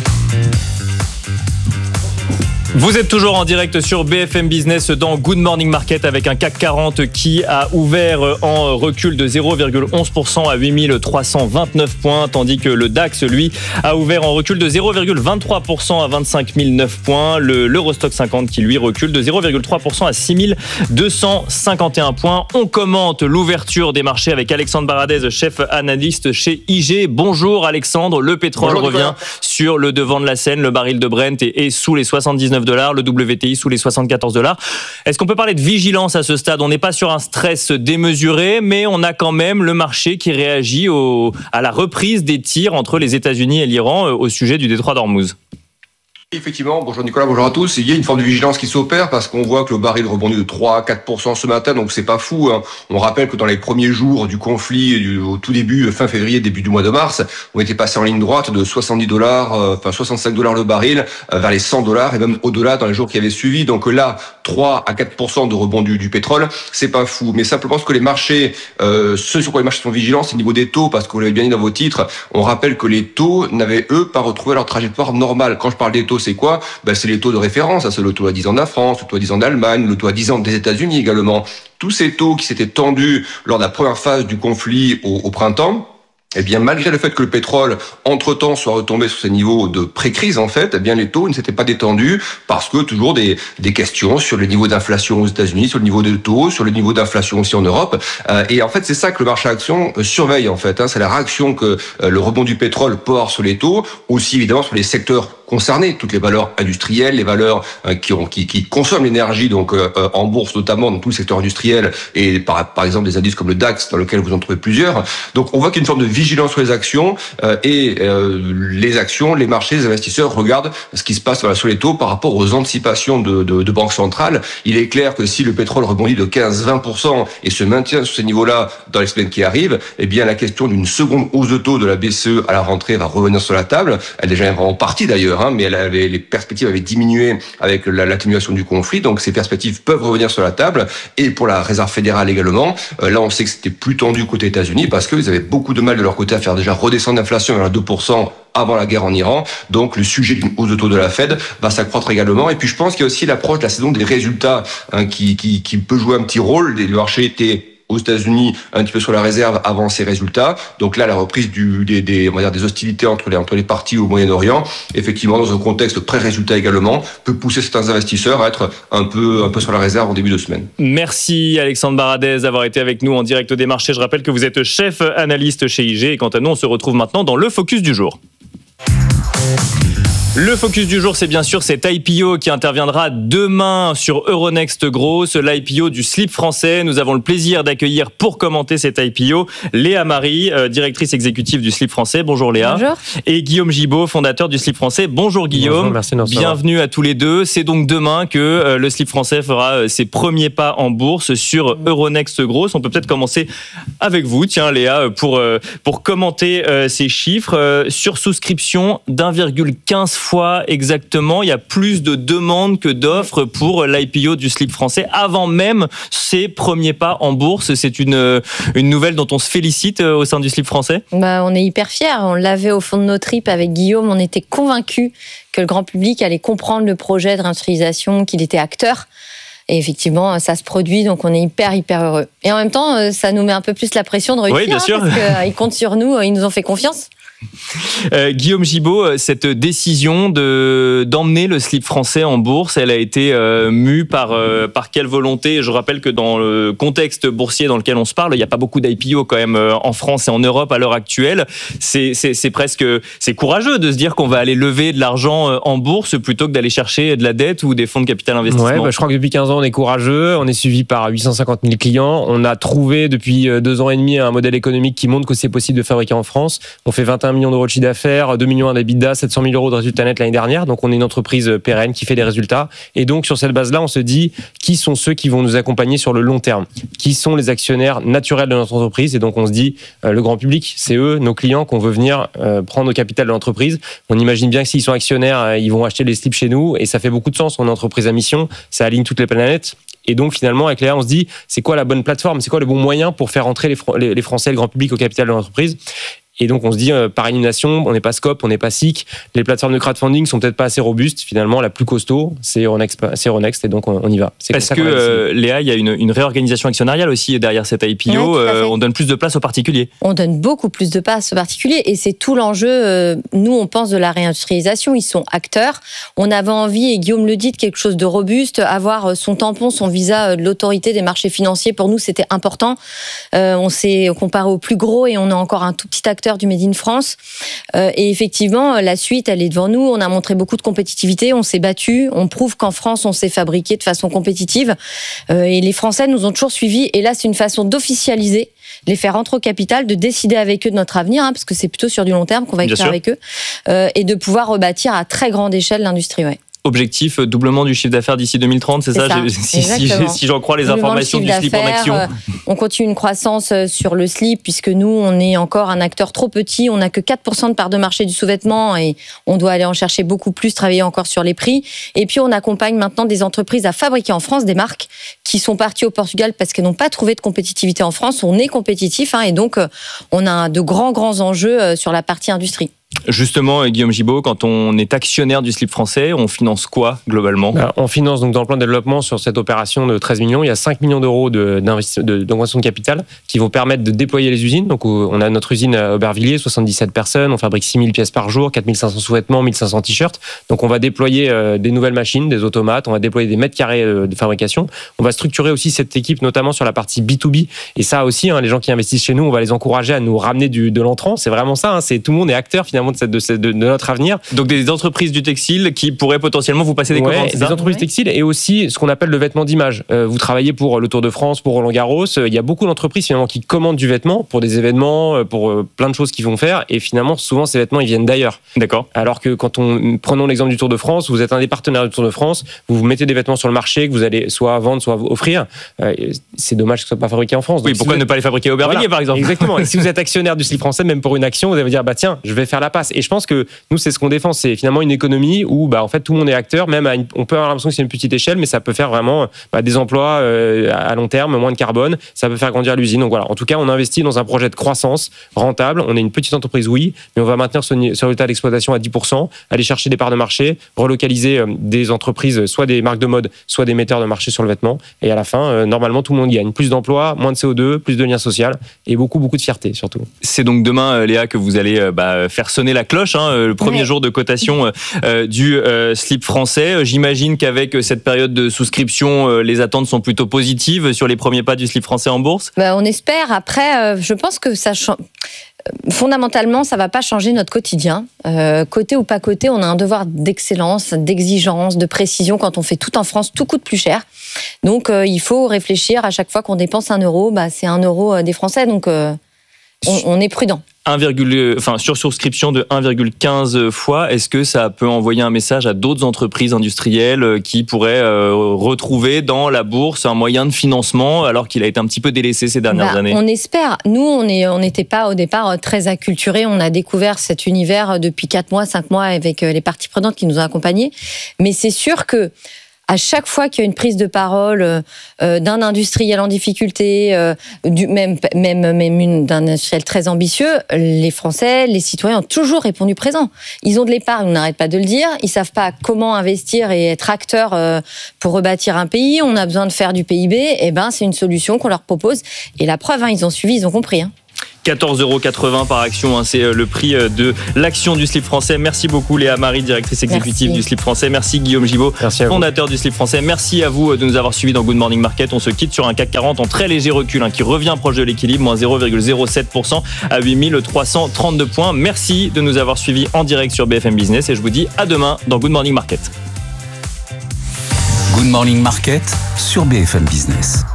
Vous êtes toujours en direct sur B F M Business dans Good Morning Market avec un C A C quarante qui a ouvert en recul de zéro virgule onze pour cent à huit mille trois cent vingt-neuf points, tandis que le DAX, lui, a ouvert en recul de zéro virgule vingt-trois pour cent à vingt-cinq mille neuf points. Le, l'Eurostock cinquante qui, lui, recule de zéro virgule trois pour cent à six mille deux cent cinquante et un points. On commente l'ouverture des marchés avec Alexandre Baradez, chef analyste chez I G. Bonjour Alexandre, le pétrole Bonjour, revient Nicolas. Sur le devant de la scène. Le baril de Brent est, est sous les soixante-dix-neuf dollars, le W T I sous les soixante-quatorze dollars. Est-ce qu'on peut parler de vigilance à ce stade ? On n'est pas sur un stress démesuré, mais on a quand même le marché qui réagit au, à la reprise des tirs entre les États-Unis et l'Iran au sujet du détroit d'Ormuz. Effectivement, bonjour Nicolas, bonjour à tous. Il y a une forme de vigilance qui s'opère parce qu'on voit que le baril rebondit de trois à quatre pour cent ce matin, donc c'est pas fou. Hein. On rappelle que dans les premiers jours du conflit, du, au tout début, fin février, début du mois de mars, on était passé en ligne droite de soixante-dix dollars, euh, enfin soixante-cinq dollars le baril, euh, vers les cent dollars et même au-delà dans les jours qui avaient suivi. Donc là, trois à quatre pour cent de rebond du, du pétrole, c'est pas fou. Mais simplement ce que les marchés, euh, ce sur quoi les marchés sont vigilants, c'est au niveau des taux, parce que vous l'avez bien dit dans vos titres, on rappelle que les taux n'avaient eux pas retrouvé leur trajectoire normale. Quand je parle des taux, c'est quoi ? Ben, c'est les taux de référence, c'est le taux à dix ans de la France, le taux à dix ans d'Allemagne, le taux à dix ans des États-Unis également. Tous ces taux qui s'étaient tendus lors de la première phase du conflit au, au printemps, eh bien, malgré le fait que le pétrole, entre-temps, soit retombé sur ces niveaux de pré-crise, en fait, eh bien, les taux ne s'étaient pas détendus parce que toujours des, des questions sur le niveau d'inflation aux États-Unis, sur le niveau de taux, sur le niveau d'inflation aussi en Europe. Euh, et en fait, c'est ça que le marché action surveille, en fait. Hein, c'est la réaction que euh, le rebond du pétrole peut avoir sur les taux, aussi évidemment sur les secteurs concernés, toutes les valeurs industrielles, les valeurs euh, qui, ont, qui, qui consomment l'énergie, donc euh, en bourse notamment, dans tout le secteur industriel, et par, par exemple des indices comme le DAX, dans lequel vous en trouvez plusieurs. Donc on voit qu'il y a une forme de vigilance sur les actions, euh, et euh, les actions, les marchés, les investisseurs regardent ce qui se passe voilà, sur les taux par rapport aux anticipations de, de, de banques centrales. Il est clair que si le pétrole rebondit de quinze à vingt pour cent et se maintient sur ces niveaux-là dans les semaines qui arrivent, eh bien la question d'une seconde hausse de taux de la B C E à la rentrée va revenir sur la table. Elle est déjà en partie d'ailleurs. hein, mais elle avait, les perspectives avaient diminué avec la, l'atténuation du conflit, donc ces perspectives peuvent revenir sur la table. Et pour la Réserve fédérale également, euh, là on sait que c'était plus tendu côté États-Unis parce qu'ils avaient beaucoup de mal de leur côté à faire déjà redescendre l'inflation vers deux pour cent avant la guerre en Iran. Donc le sujet d'une hausse de taux de la Fed va s'accroître également. Et puis je pense qu'il y a aussi l'approche de la saison des résultats hein, qui, qui, qui peut jouer un petit rôle. Le marché était aux États-Unis un petit peu sur la réserve avant ces résultats. Donc là, la reprise du, des, des, on va dire des hostilités entre les, entre les parties au Moyen-Orient, effectivement, dans un contexte pré-résultat également, peut pousser certains investisseurs à être un peu, un peu sur la réserve en début de semaine. Merci Alexandre Baradez d'avoir été avec nous en direct des marchés. Je rappelle que vous êtes chef analyste chez I G. Et quant à nous, on se retrouve maintenant dans le focus du jour. Le focus du jour, c'est bien sûr cet I P O qui interviendra demain sur Euronext Growth, l'I P O du slip français. Nous avons le plaisir d'accueillir pour commenter cet I P O Léa Marie, directrice exécutive du slip français. Bonjour Léa. Bonjour. Et Guillaume Gibaud, fondateur du slip français. Bonjour Guillaume. Bonjour, merci de nous recevoir. Bienvenue à tous les deux. C'est donc demain que le slip français fera ses premiers pas en bourse sur Euronext Growth. On peut peut-être commencer avec vous, tiens Léa, pour, pour commenter ces chiffres. Sur souscription d'un virgule quinze fois exactement, il y a plus de demandes que d'offres pour l'I P O du slip français avant même ses premiers pas en bourse. C'est une, une nouvelle dont on se félicite au sein du slip français. Bah, on est hyper fiers. On l'avait au fond de nos tripes avec Guillaume. On était convaincus que le grand public allait comprendre le projet de réindustrialisation, qu'il était acteur. Et effectivement, ça se produit, donc on est hyper, hyper heureux. Et en même temps, ça nous met un peu plus la pression de réussir. Oui, bien sûr. Hein, parce qu'ils comptent sur nous, ils nous ont fait confiance. Euh, Guillaume Gibaud, cette décision de, d'emmener le slip français en bourse, elle a été euh, mue par, euh, par quelle volonté ? Je rappelle que dans le contexte boursier dans lequel on se parle, il n'y a pas beaucoup d'I P O quand même euh, en France et en Europe à l'heure actuelle. C'est, c'est, c'est presque c'est courageux de se dire qu'on va aller lever de l'argent euh, en bourse plutôt que d'aller chercher de la dette ou des fonds de capital investissement. Ouais, bah, je crois que depuis quinze ans, on est courageux. On est suivi par huit cent cinquante mille clients. On a trouvé depuis deux ans et demi un modèle économique qui montre que c'est possible de fabriquer en France. On fait vingt et un millions d'euros de chiffre d'affaires, deux millions d'EBITDA, sept cent mille euros de résultats nets l'année dernière. Donc on est une entreprise pérenne qui fait des résultats. Et donc sur cette base-là, on se dit qui sont ceux qui vont nous accompagner sur le long terme ? Qui sont les actionnaires naturels de notre entreprise ? Et donc on se dit euh, le grand public, c'est eux, nos clients, qu'on veut venir euh, prendre au capital de l'entreprise. On imagine bien que s'ils sont actionnaires, euh, ils vont acheter les slips chez nous. Et ça fait beaucoup de sens. On est une entreprise à mission, ça aligne toutes les planètes. Et donc finalement, avec Léa, on se dit c'est quoi la bonne plateforme ? C'est quoi le bon moyen pour faire entrer les, Fr- les, les Français, le grand public au capital de l'entreprise ? Et donc on se dit euh, par élimination, on n'est pas Scope, on n'est pas S I C, les plateformes de crowdfunding sont peut-être pas assez robustes. Finalement, la plus costaud, c'est Euronext, c'est Euronext et donc on, on y va. C'est Parce que euh, Léa, il y a une, une réorganisation actionnariale aussi derrière cette I P O. Ouais, euh, on donne plus de place aux particuliers. On donne beaucoup plus de place aux particuliers et c'est tout l'enjeu. Euh, nous, on pense de la réindustrialisation. Ils sont acteurs. On avait envie, et Guillaume le dit, de quelque chose de robuste, avoir son tampon, son visa de l'autorité des marchés financiers. Pour nous, c'était important. Euh, on s'est comparé au plus gros et on est encore un tout petit acteur du Made in France. Euh, et effectivement, la suite, elle est devant nous. On a montré beaucoup de compétitivité, on s'est battu, on prouve qu'en France, on sait fabriquer de façon compétitive. Euh, et les Français nous ont toujours suivis. Et là, c'est une façon d'officialiser, les faire rentrer au capital, de décider avec eux de notre avenir, hein, parce que c'est plutôt sur du long terme qu'on va écrire avec eux, euh, et de pouvoir rebâtir à très grande échelle l'industrie. Ouais. Objectif, doublement du chiffre d'affaires d'ici deux mille trente, c'est, c'est ça, ça si, si, si j'en crois les informations du slip en action. Euh, on continue une croissance sur le slip, puisque nous, on est encore un acteur trop petit, on n'a que quatre pour cent de part de marché du sous-vêtement, et on doit aller en chercher beaucoup plus, travailler encore sur les prix. Et puis on accompagne maintenant des entreprises à fabriquer en France, des marques qui sont parties au Portugal parce qu'elles n'ont pas trouvé de compétitivité en France. On est compétitif, hein, et donc on a de grands, grands enjeux sur la partie industrie. Justement, Guillaume Gibaud, quand on est actionnaire du slip français, on finance quoi globalement ? On finance donc dans le plan de développement sur cette opération de treize millions, il y a cinq millions d'euros de, de, d'augmentation de capital qui vont permettre de déployer les usines. Donc on a notre usine à Aubervilliers, soixante-dix-sept personnes, on fabrique six mille pièces par jour, quatre mille cinq cents sous-vêtements, mille cinq cents t-shirts. Donc on va déployer des nouvelles machines, des automates, on va déployer des mètres carrés de fabrication. On va structurer aussi cette équipe notamment sur la partie B deux B. Et ça aussi, hein, les gens qui investissent chez nous, on va les encourager à nous ramener du, de l'entrant. C'est vraiment ça, hein, c'est, tout le monde est acteur finalement de cette de De, de notre avenir. Donc des entreprises du textile qui pourraient potentiellement vous passer des ouais, commandes. Des entreprises textiles et aussi ce qu'on appelle le vêtement d'image. Euh, vous travaillez pour le Tour de France, pour Roland Garros. Il y a beaucoup d'entreprises finalement qui commandent du vêtement pour des événements, pour euh, plein de choses qu'ils vont faire. Et finalement, souvent ces vêtements ils viennent d'ailleurs. D'accord. Alors que quand on prenons l'exemple du Tour de France, vous êtes un des partenaires du Tour de France, vous vous mettez des vêtements sur le marché que vous allez soit vendre, soit offrir. Euh, c'est dommage que ce soit pas fabriqué en France. Donc, oui, si pourquoi êtes... ne pas les fabriquer au Aubervilliers voilà, par exemple ? Exactement. Et si vous êtes actionnaire du slip français, même pour une action, vous allez vous dire bah tiens, je vais faire la passe. Et je pense que nous, c'est ce qu'on défend. C'est finalement une économie où, bah, en fait, tout le monde est acteur. Même à une, on peut avoir l'impression que c'est une petite échelle, mais ça peut faire vraiment bah, des emplois euh, à long terme, moins de carbone. Ça peut faire grandir l'usine. Donc voilà. En tout cas, on investit dans un projet de croissance rentable. On est une petite entreprise, oui, mais on va maintenir ce, ce résultat d'exploitation à dix pour cent, aller chercher des parts de marché, relocaliser euh, des entreprises, soit des marques de mode, soit des metteurs de marché sur le vêtement. Et à la fin, euh, normalement, tout le monde gagne. Plus d'emplois, moins de C O deux, plus de liens sociaux et beaucoup, beaucoup de fierté surtout. C'est donc demain, Léa, que vous allez bah, faire sonner la cloche, hein, le premier ouais. jour de cotation euh, du euh, slip français. J'imagine qu'avec cette période de souscription, euh, les attentes sont plutôt positives sur les premiers pas du slip français en bourse. Bah, on espère. Après, euh, je pense que ça change. Fondamentalement, ça ne va pas changer notre quotidien. Euh, côté ou pas côté, on a un devoir d'excellence, d'exigence, de précision. Quand on fait tout en France, tout coûte plus cher. Donc, euh, il faut réfléchir à chaque fois qu'on dépense un euro, bah, c'est un euro des Français. Donc, euh, on, on est prudent. un, enfin, sur souscription de un virgule quinze fois, est-ce que ça peut envoyer un message à d'autres entreprises industrielles qui pourraient euh, retrouver dans la bourse un moyen de financement alors qu'il a été un petit peu délaissé ces dernières bah, années? On espère. Nous, on est, on n'était pas au départ très acculturés. On a découvert cet univers depuis quatre mois, cinq mois avec les parties prenantes qui nous ont accompagnés. Mais c'est sûr que à chaque fois qu'il y a une prise de parole euh, d'un industriel en difficulté, euh, du, même, même, même une, d'un industriel très ambitieux, les Français, les citoyens ont toujours répondu présent. Ils ont de l'épargne, on n'arrête pas de le dire. Ils ne savent pas comment investir et être acteurs euh, pour rebâtir un pays. On a besoin de faire du P I B. Eh ben, c'est une solution qu'on leur propose. Et la preuve, hein, ils ont suivi, ils ont compris. Hein. quatorze euros quatre-vingts par action, hein, c'est le prix de l'action du slip français. Merci beaucoup Léa Marie, directrice exécutive Merci. du slip français. Merci Guillaume Gibaud, Merci fondateur du slip français. Merci à vous de nous avoir suivis dans Good Morning Market. On se quitte sur un C A C quarante en très léger recul, hein, qui revient proche de l'équilibre, moins zéro virgule zéro sept pour cent à huit mille trois cent trente-deux points. Merci de nous avoir suivis en direct sur B F M Business et je vous dis à demain dans Good Morning Market. Good Morning Market sur B F M Business.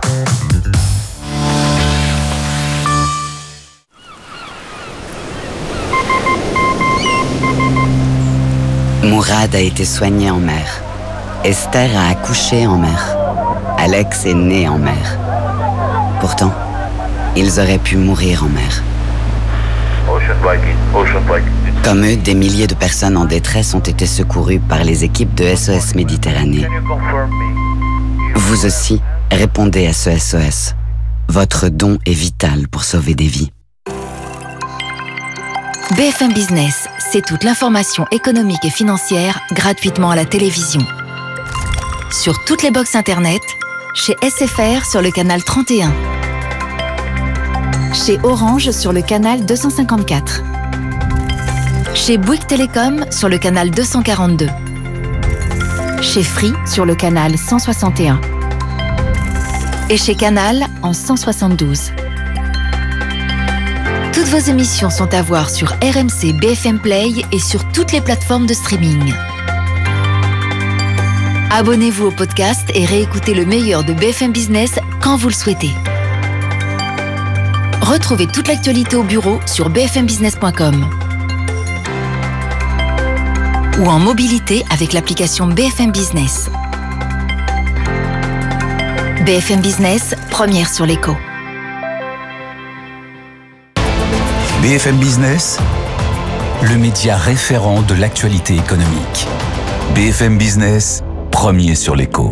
Mourad a été soigné en mer. Esther a accouché en mer. Alex est né en mer. Pourtant, ils auraient pu mourir en mer. Comme eux, des milliers de personnes en détresse ont été secourues par les équipes de S O S Méditerranée. Vous aussi, répondez à ce S O S. Votre don est vital pour sauver des vies. B F M Business, c'est toute l'information économique et financière gratuitement à la télévision. Sur toutes les box internet, chez S F R sur le canal trente et un, chez Orange sur le canal deux cent cinquante-quatre, chez Bouygues Télécom sur le canal deux cent quarante-deux, chez Free sur le canal cent soixante et un et chez Canal en cent soixante-douze. Toutes vos émissions sont à voir sur R M C B F M Play et sur toutes les plateformes de streaming. Abonnez-vous au podcast et réécoutez le meilleur de B F M Business quand vous le souhaitez. Retrouvez toute l'actualité au bureau sur b f m business point com ou en mobilité avec l'application B F M Business. B F M Business, première sur l'écho. B F M Business, le média référent de l'actualité économique. B F M Business, premier sur l'écho.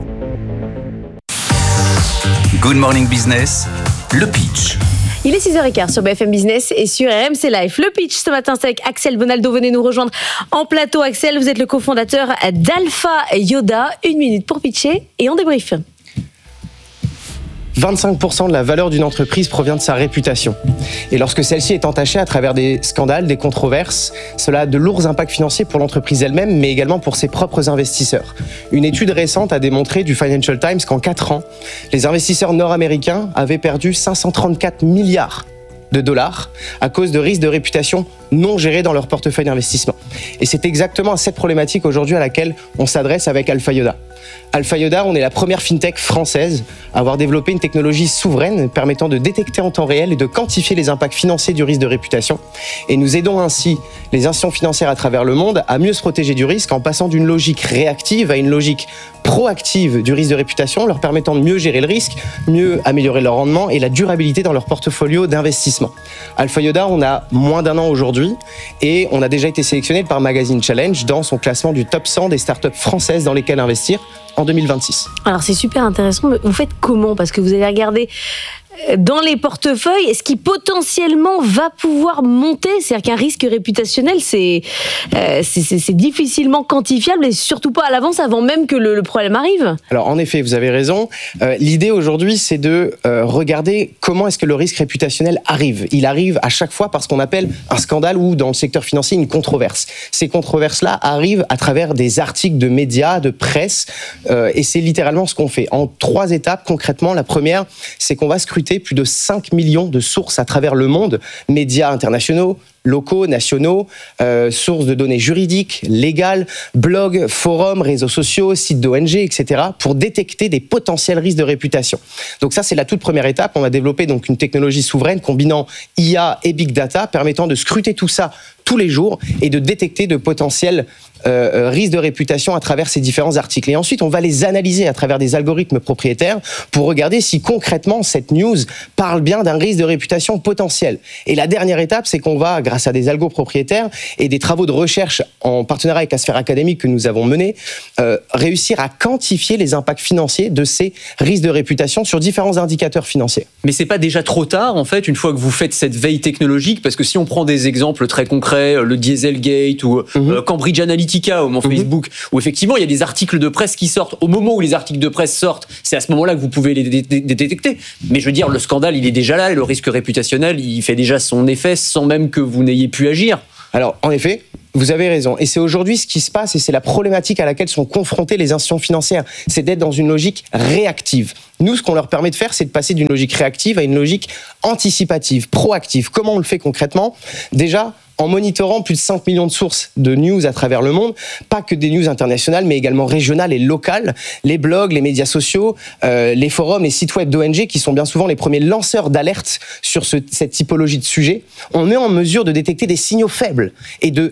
Good Morning Business, le pitch. Il est six heures quinze sur B F M Business et sur R M C Live. Le pitch ce matin, c'est avec Axel Bonaldo. Venez nous rejoindre en plateau. Axel, vous êtes le cofondateur d'Alpha Yoda. Une minute pour pitcher et on débrief. vingt-cinq pour cent de la valeur d'une entreprise provient de sa réputation. Et lorsque celle-ci est entachée à travers des scandales, des controverses, cela a de lourds impacts financiers pour l'entreprise elle-même, mais également pour ses propres investisseurs. Une étude récente a démontré du Financial Times qu'en quatre ans, les investisseurs nord-américains avaient perdu cinq cent trente-quatre milliards de dollars à cause de risques de réputation non gérés dans leur portefeuille d'investissement. Et c'est exactement à cette problématique aujourd'hui à laquelle on s'adresse avec Alpha Yoda. Alpha Yoda, on est la première fintech française à avoir développé une technologie souveraine permettant de détecter en temps réel et de quantifier les impacts financiers du risque de réputation. Et nous aidons ainsi les institutions financières à travers le monde à mieux se protéger du risque en passant d'une logique réactive à une logique proactive du risque de réputation, leur permettant de mieux gérer le risque, mieux améliorer leur rendement et la durabilité dans leur portfolio d'investissement. Alpha Yoda, on a moins d'un an aujourd'hui et on a déjà été sélectionné par Magazine Challenge dans son classement du top cent des startups françaises dans lesquelles investir en deux mille vingt-six. Alors c'est super intéressant, mais vous faites comment? Parce que vous allez regarder dans les portefeuilles, est-ce qui potentiellement va pouvoir monter? C'est-à-dire qu'un risque réputationnel, c'est, euh, c'est, c'est, c'est difficilement quantifiable et surtout pas à l'avance avant même que le, le problème arrive. Alors en effet, vous avez raison. Euh, l'idée aujourd'hui, c'est de euh, regarder comment est-ce que le risque réputationnel arrive. Il arrive à chaque fois par ce qu'on appelle un scandale ou dans le secteur financier une controverse. Ces controverses-là arrivent à travers des articles de médias, de presse, euh, et c'est littéralement ce qu'on fait. En trois étapes, concrètement, la première, c'est qu'on va scruter plus de cinq millions de sources à travers le monde, médias internationaux, locaux, nationaux, euh, sources de données juridiques, légales, blogs, forums, réseaux sociaux, sites d'O N G, et cetera, pour détecter des potentiels risques de réputation. Donc ça, c'est la toute première étape. On a développé donc une technologie souveraine combinant I A et Big Data, permettant de scruter tout ça tous les jours et de détecter de potentiels euh, risques de réputation à travers ces différents articles. Et ensuite, on va les analyser à travers des algorithmes propriétaires pour regarder si concrètement cette news parle bien d'un risque de réputation potentiel. Et la dernière étape, c'est qu'on va, grâce à des algos propriétaires et des travaux de recherche en partenariat avec la sphère académique que nous avons menés, euh, réussir à quantifier les impacts financiers de ces risques de réputation sur différents indicateurs financiers. Mais c'est pas déjà trop tard, en fait, une fois que vous faites cette veille technologique? Parce que si on prend des exemples très concrets, le Dieselgate ou mm-hmm. euh, Cambridge Analytica ou mon mm-hmm. Facebook, où effectivement il y a des articles de presse qui sortent. Au moment où les articles de presse sortent, c'est à ce moment-là que vous pouvez les dé- dé- détecter. Mais je veux dire, le scandale, il est déjà là, et le risque réputationnel, il fait déjà son effet sans même que vous n'ayez pu agir. Alors, en effet, vous avez raison. Et c'est aujourd'hui ce qui se passe et c'est la problématique à laquelle sont confrontées les institutions financières. C'est d'être dans une logique réactive. Nous, ce qu'on leur permet de faire, c'est de passer d'une logique réactive à une logique anticipative, proactive. Comment on le fait concrètement? Déjà, en monitorant plus de cinq millions de sources de news à travers le monde, pas que des news internationales, mais également régionales et locales, les blogs, les médias sociaux, euh, les forums, les sites web d'O N G, qui sont bien souvent les premiers lanceurs d'alerte sur ce, cette typologie de sujets, on est en mesure de détecter des signaux faibles et de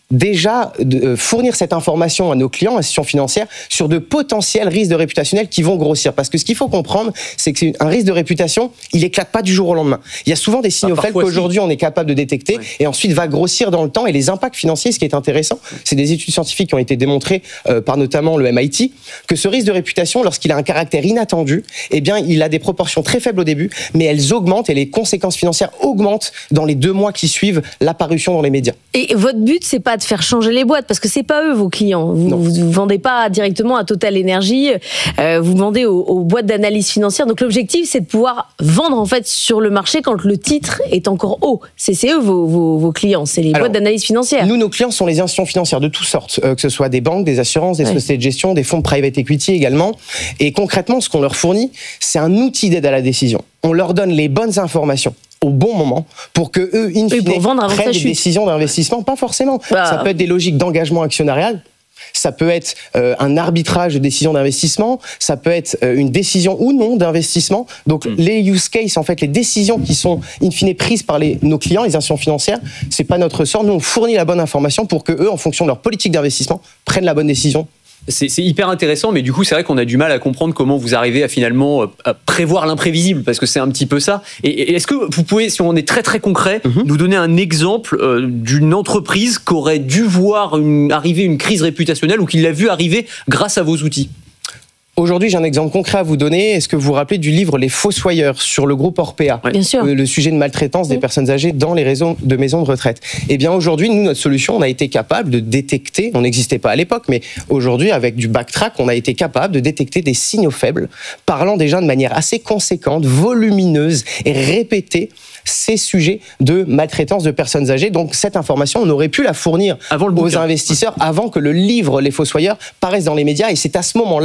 déjà de fournir cette information à nos clients, institutions financières, sur de potentiels risques de réputationnel qui vont grossir. Parce que ce qu'il faut comprendre, c'est qu'un risque de réputation, il éclate pas du jour au lendemain. Il y a souvent des signaux ah, faibles qu'aujourd'hui on est capable de détecter ouais. et ensuite va grossir dans le temps. Et les impacts financiers, ce qui est intéressant, c'est des études scientifiques qui ont été démontrées euh, par notamment le M I T, que ce risque de réputation, lorsqu'il a un caractère inattendu, eh bien, il a des proportions très faibles au début, mais elles augmentent et les conséquences financières augmentent dans les deux mois qui suivent l'apparition dans les médias. Et votre but, c'est pas de faire changer les boîtes, parce que c'est pas eux vos clients. Vous ne vendez pas directement à Total Energy, euh, vous vendez aux, aux boîtes d'analyse financière. Donc l'objectif, c'est de pouvoir vendre en fait sur le marché quand le titre est encore haut. C'est, c'est eux vos, vos, vos clients, c'est les Alors, boîtes d'analyse financière. Nous, nos clients sont les institutions financières de toutes sortes, euh, que ce soit des banques, des assurances, des ouais. sociétés de gestion, des fonds de private equity également. Et concrètement, ce qu'on leur fournit, c'est un outil d'aide à la décision. On leur donne les bonnes informations au bon moment pour que eux, in fine, prennent des décisions d'investissement. Pas forcément. Bah. Ça peut être des logiques d'engagement actionnarial. Ça peut être euh, un arbitrage de décision d'investissement. Ça peut être euh, une décision ou non d'investissement. Donc, mmh. les use cases, en fait, les décisions qui sont, in fine, prises par les, nos clients, les institutions financières, c'est pas notre sort. Nous, on fournit la bonne information pour que eux, en fonction de leur politique d'investissement, prennent la bonne décision. C'est, c'est hyper intéressant, mais du coup, c'est vrai qu'on a du mal à comprendre comment vous arrivez à finalement à prévoir l'imprévisible, parce que c'est un petit peu ça. Et, et est-ce que vous pouvez, si on est très très concret, mm-hmm. nous donner un exemple euh, d'une entreprise qui aurait dû voir une, arriver une crise réputationnelle ou qui l'a vu arriver grâce à vos outils ? Aujourd'hui, j'ai un exemple concret à vous donner. Est-ce que vous vous rappelez du livre Les Fossoyeurs sur le groupe Orpea ? Ouais. Bien sûr. Le, le sujet de maltraitance oui. des personnes âgées dans les réseaux de maisons de retraite. Eh bien, aujourd'hui, nous, notre solution, on a été capable de détecter, on n'existait pas à l'époque, mais aujourd'hui, avec du backtrack, on a été capable de détecter des signaux faibles, parlant déjà de manière assez conséquente, volumineuse et répétée, ces sujets de maltraitance de personnes âgées. Donc, cette information, on aurait pu la fournir avant le aux investisseurs, avant que le livre Les Fossoyeurs paraisse dans les médias. Et c'est à ce moment-là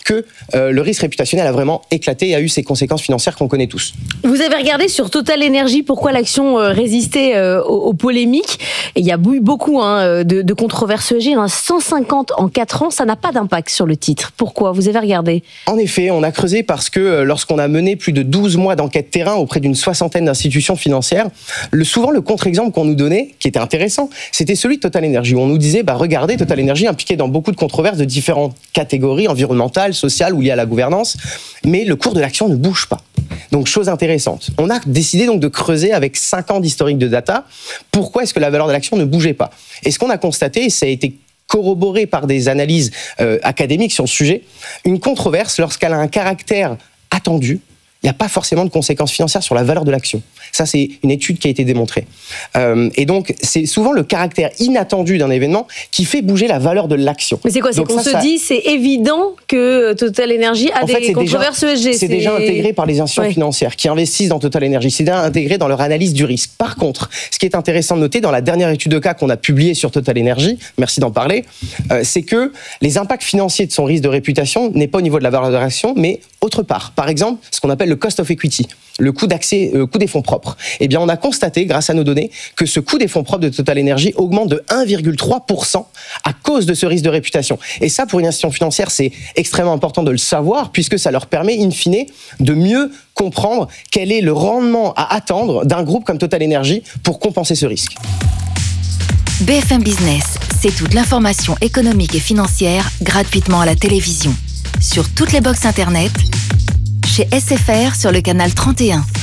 que euh, le risque réputationnel a vraiment éclaté et a eu ses conséquences financières qu'on connaît tous. Vous avez regardé sur Total Energy pourquoi l'action euh, résistait euh, aux, aux polémiques. Et il y a eu beaucoup hein, de, de controverses E S G. Il y en a cent cinquante en quatre ans. Ça n'a pas d'impact sur le titre. Pourquoi ? Vous avez regardé ? En effet, on a creusé parce que euh, lorsqu'on a mené plus de douze mois d'enquête terrain auprès d'une soixantaine d'institutions financières, le, souvent le contre-exemple qu'on nous donnait, qui était intéressant, c'était celui de Total Energy, où on nous disait, bah, regardez, Total Energy impliqué dans beaucoup de controverses de différentes catégories, environnementales, sociales ou liées à la gouvernance, mais le cours de l'action ne bouge pas. Donc, chose intéressante. On a décidé donc de creuser avec cinq ans d'historique de data, pourquoi est-ce que la valeur de l'action ne bougeait pas. Et ce qu'on a constaté, et ça a été corroboré par des analyses euh, académiques sur le sujet, une controverse, lorsqu'elle a un caractère attendu, il n'y a pas forcément de conséquences financières sur la valeur de l'action. Ça, c'est une étude qui a été démontrée. Euh, et donc, c'est souvent le caractère inattendu d'un événement qui fait bouger la valeur de l'action. Mais c'est quoi ? C'est donc qu'on ça, se ça... dit, c'est évident que Total Energy a en des fait, controverses E S G. C'est déjà intégré par les institutions ouais. financières qui investissent dans Total Energy. C'est déjà intégré dans leur analyse du risque. Par contre, ce qui est intéressant de noter, dans la dernière étude de cas qu'on a publiée sur Total Energy, merci d'en parler, euh, c'est que les impacts financiers de son risque de réputation n'est pas au niveau de la valeur de l'action, mais autre part. Par exemple, ce qu'on appelle le cost of equity, le coût d'accès, euh, coût des fonds propres. Eh bien, on a constaté, grâce à nos données, que ce coût des fonds propres de Total Energy augmente de un virgule trois pour cent à cause de ce risque de réputation. Et ça, pour une institution financière, c'est extrêmement important de le savoir, puisque ça leur permet, in fine, de mieux comprendre quel est le rendement à attendre d'un groupe comme Total Energy pour compenser ce risque. B F M Business, c'est toute l'information économique et financière gratuitement à la télévision. Sur toutes les box internet, chez S F R sur le canal trente et un,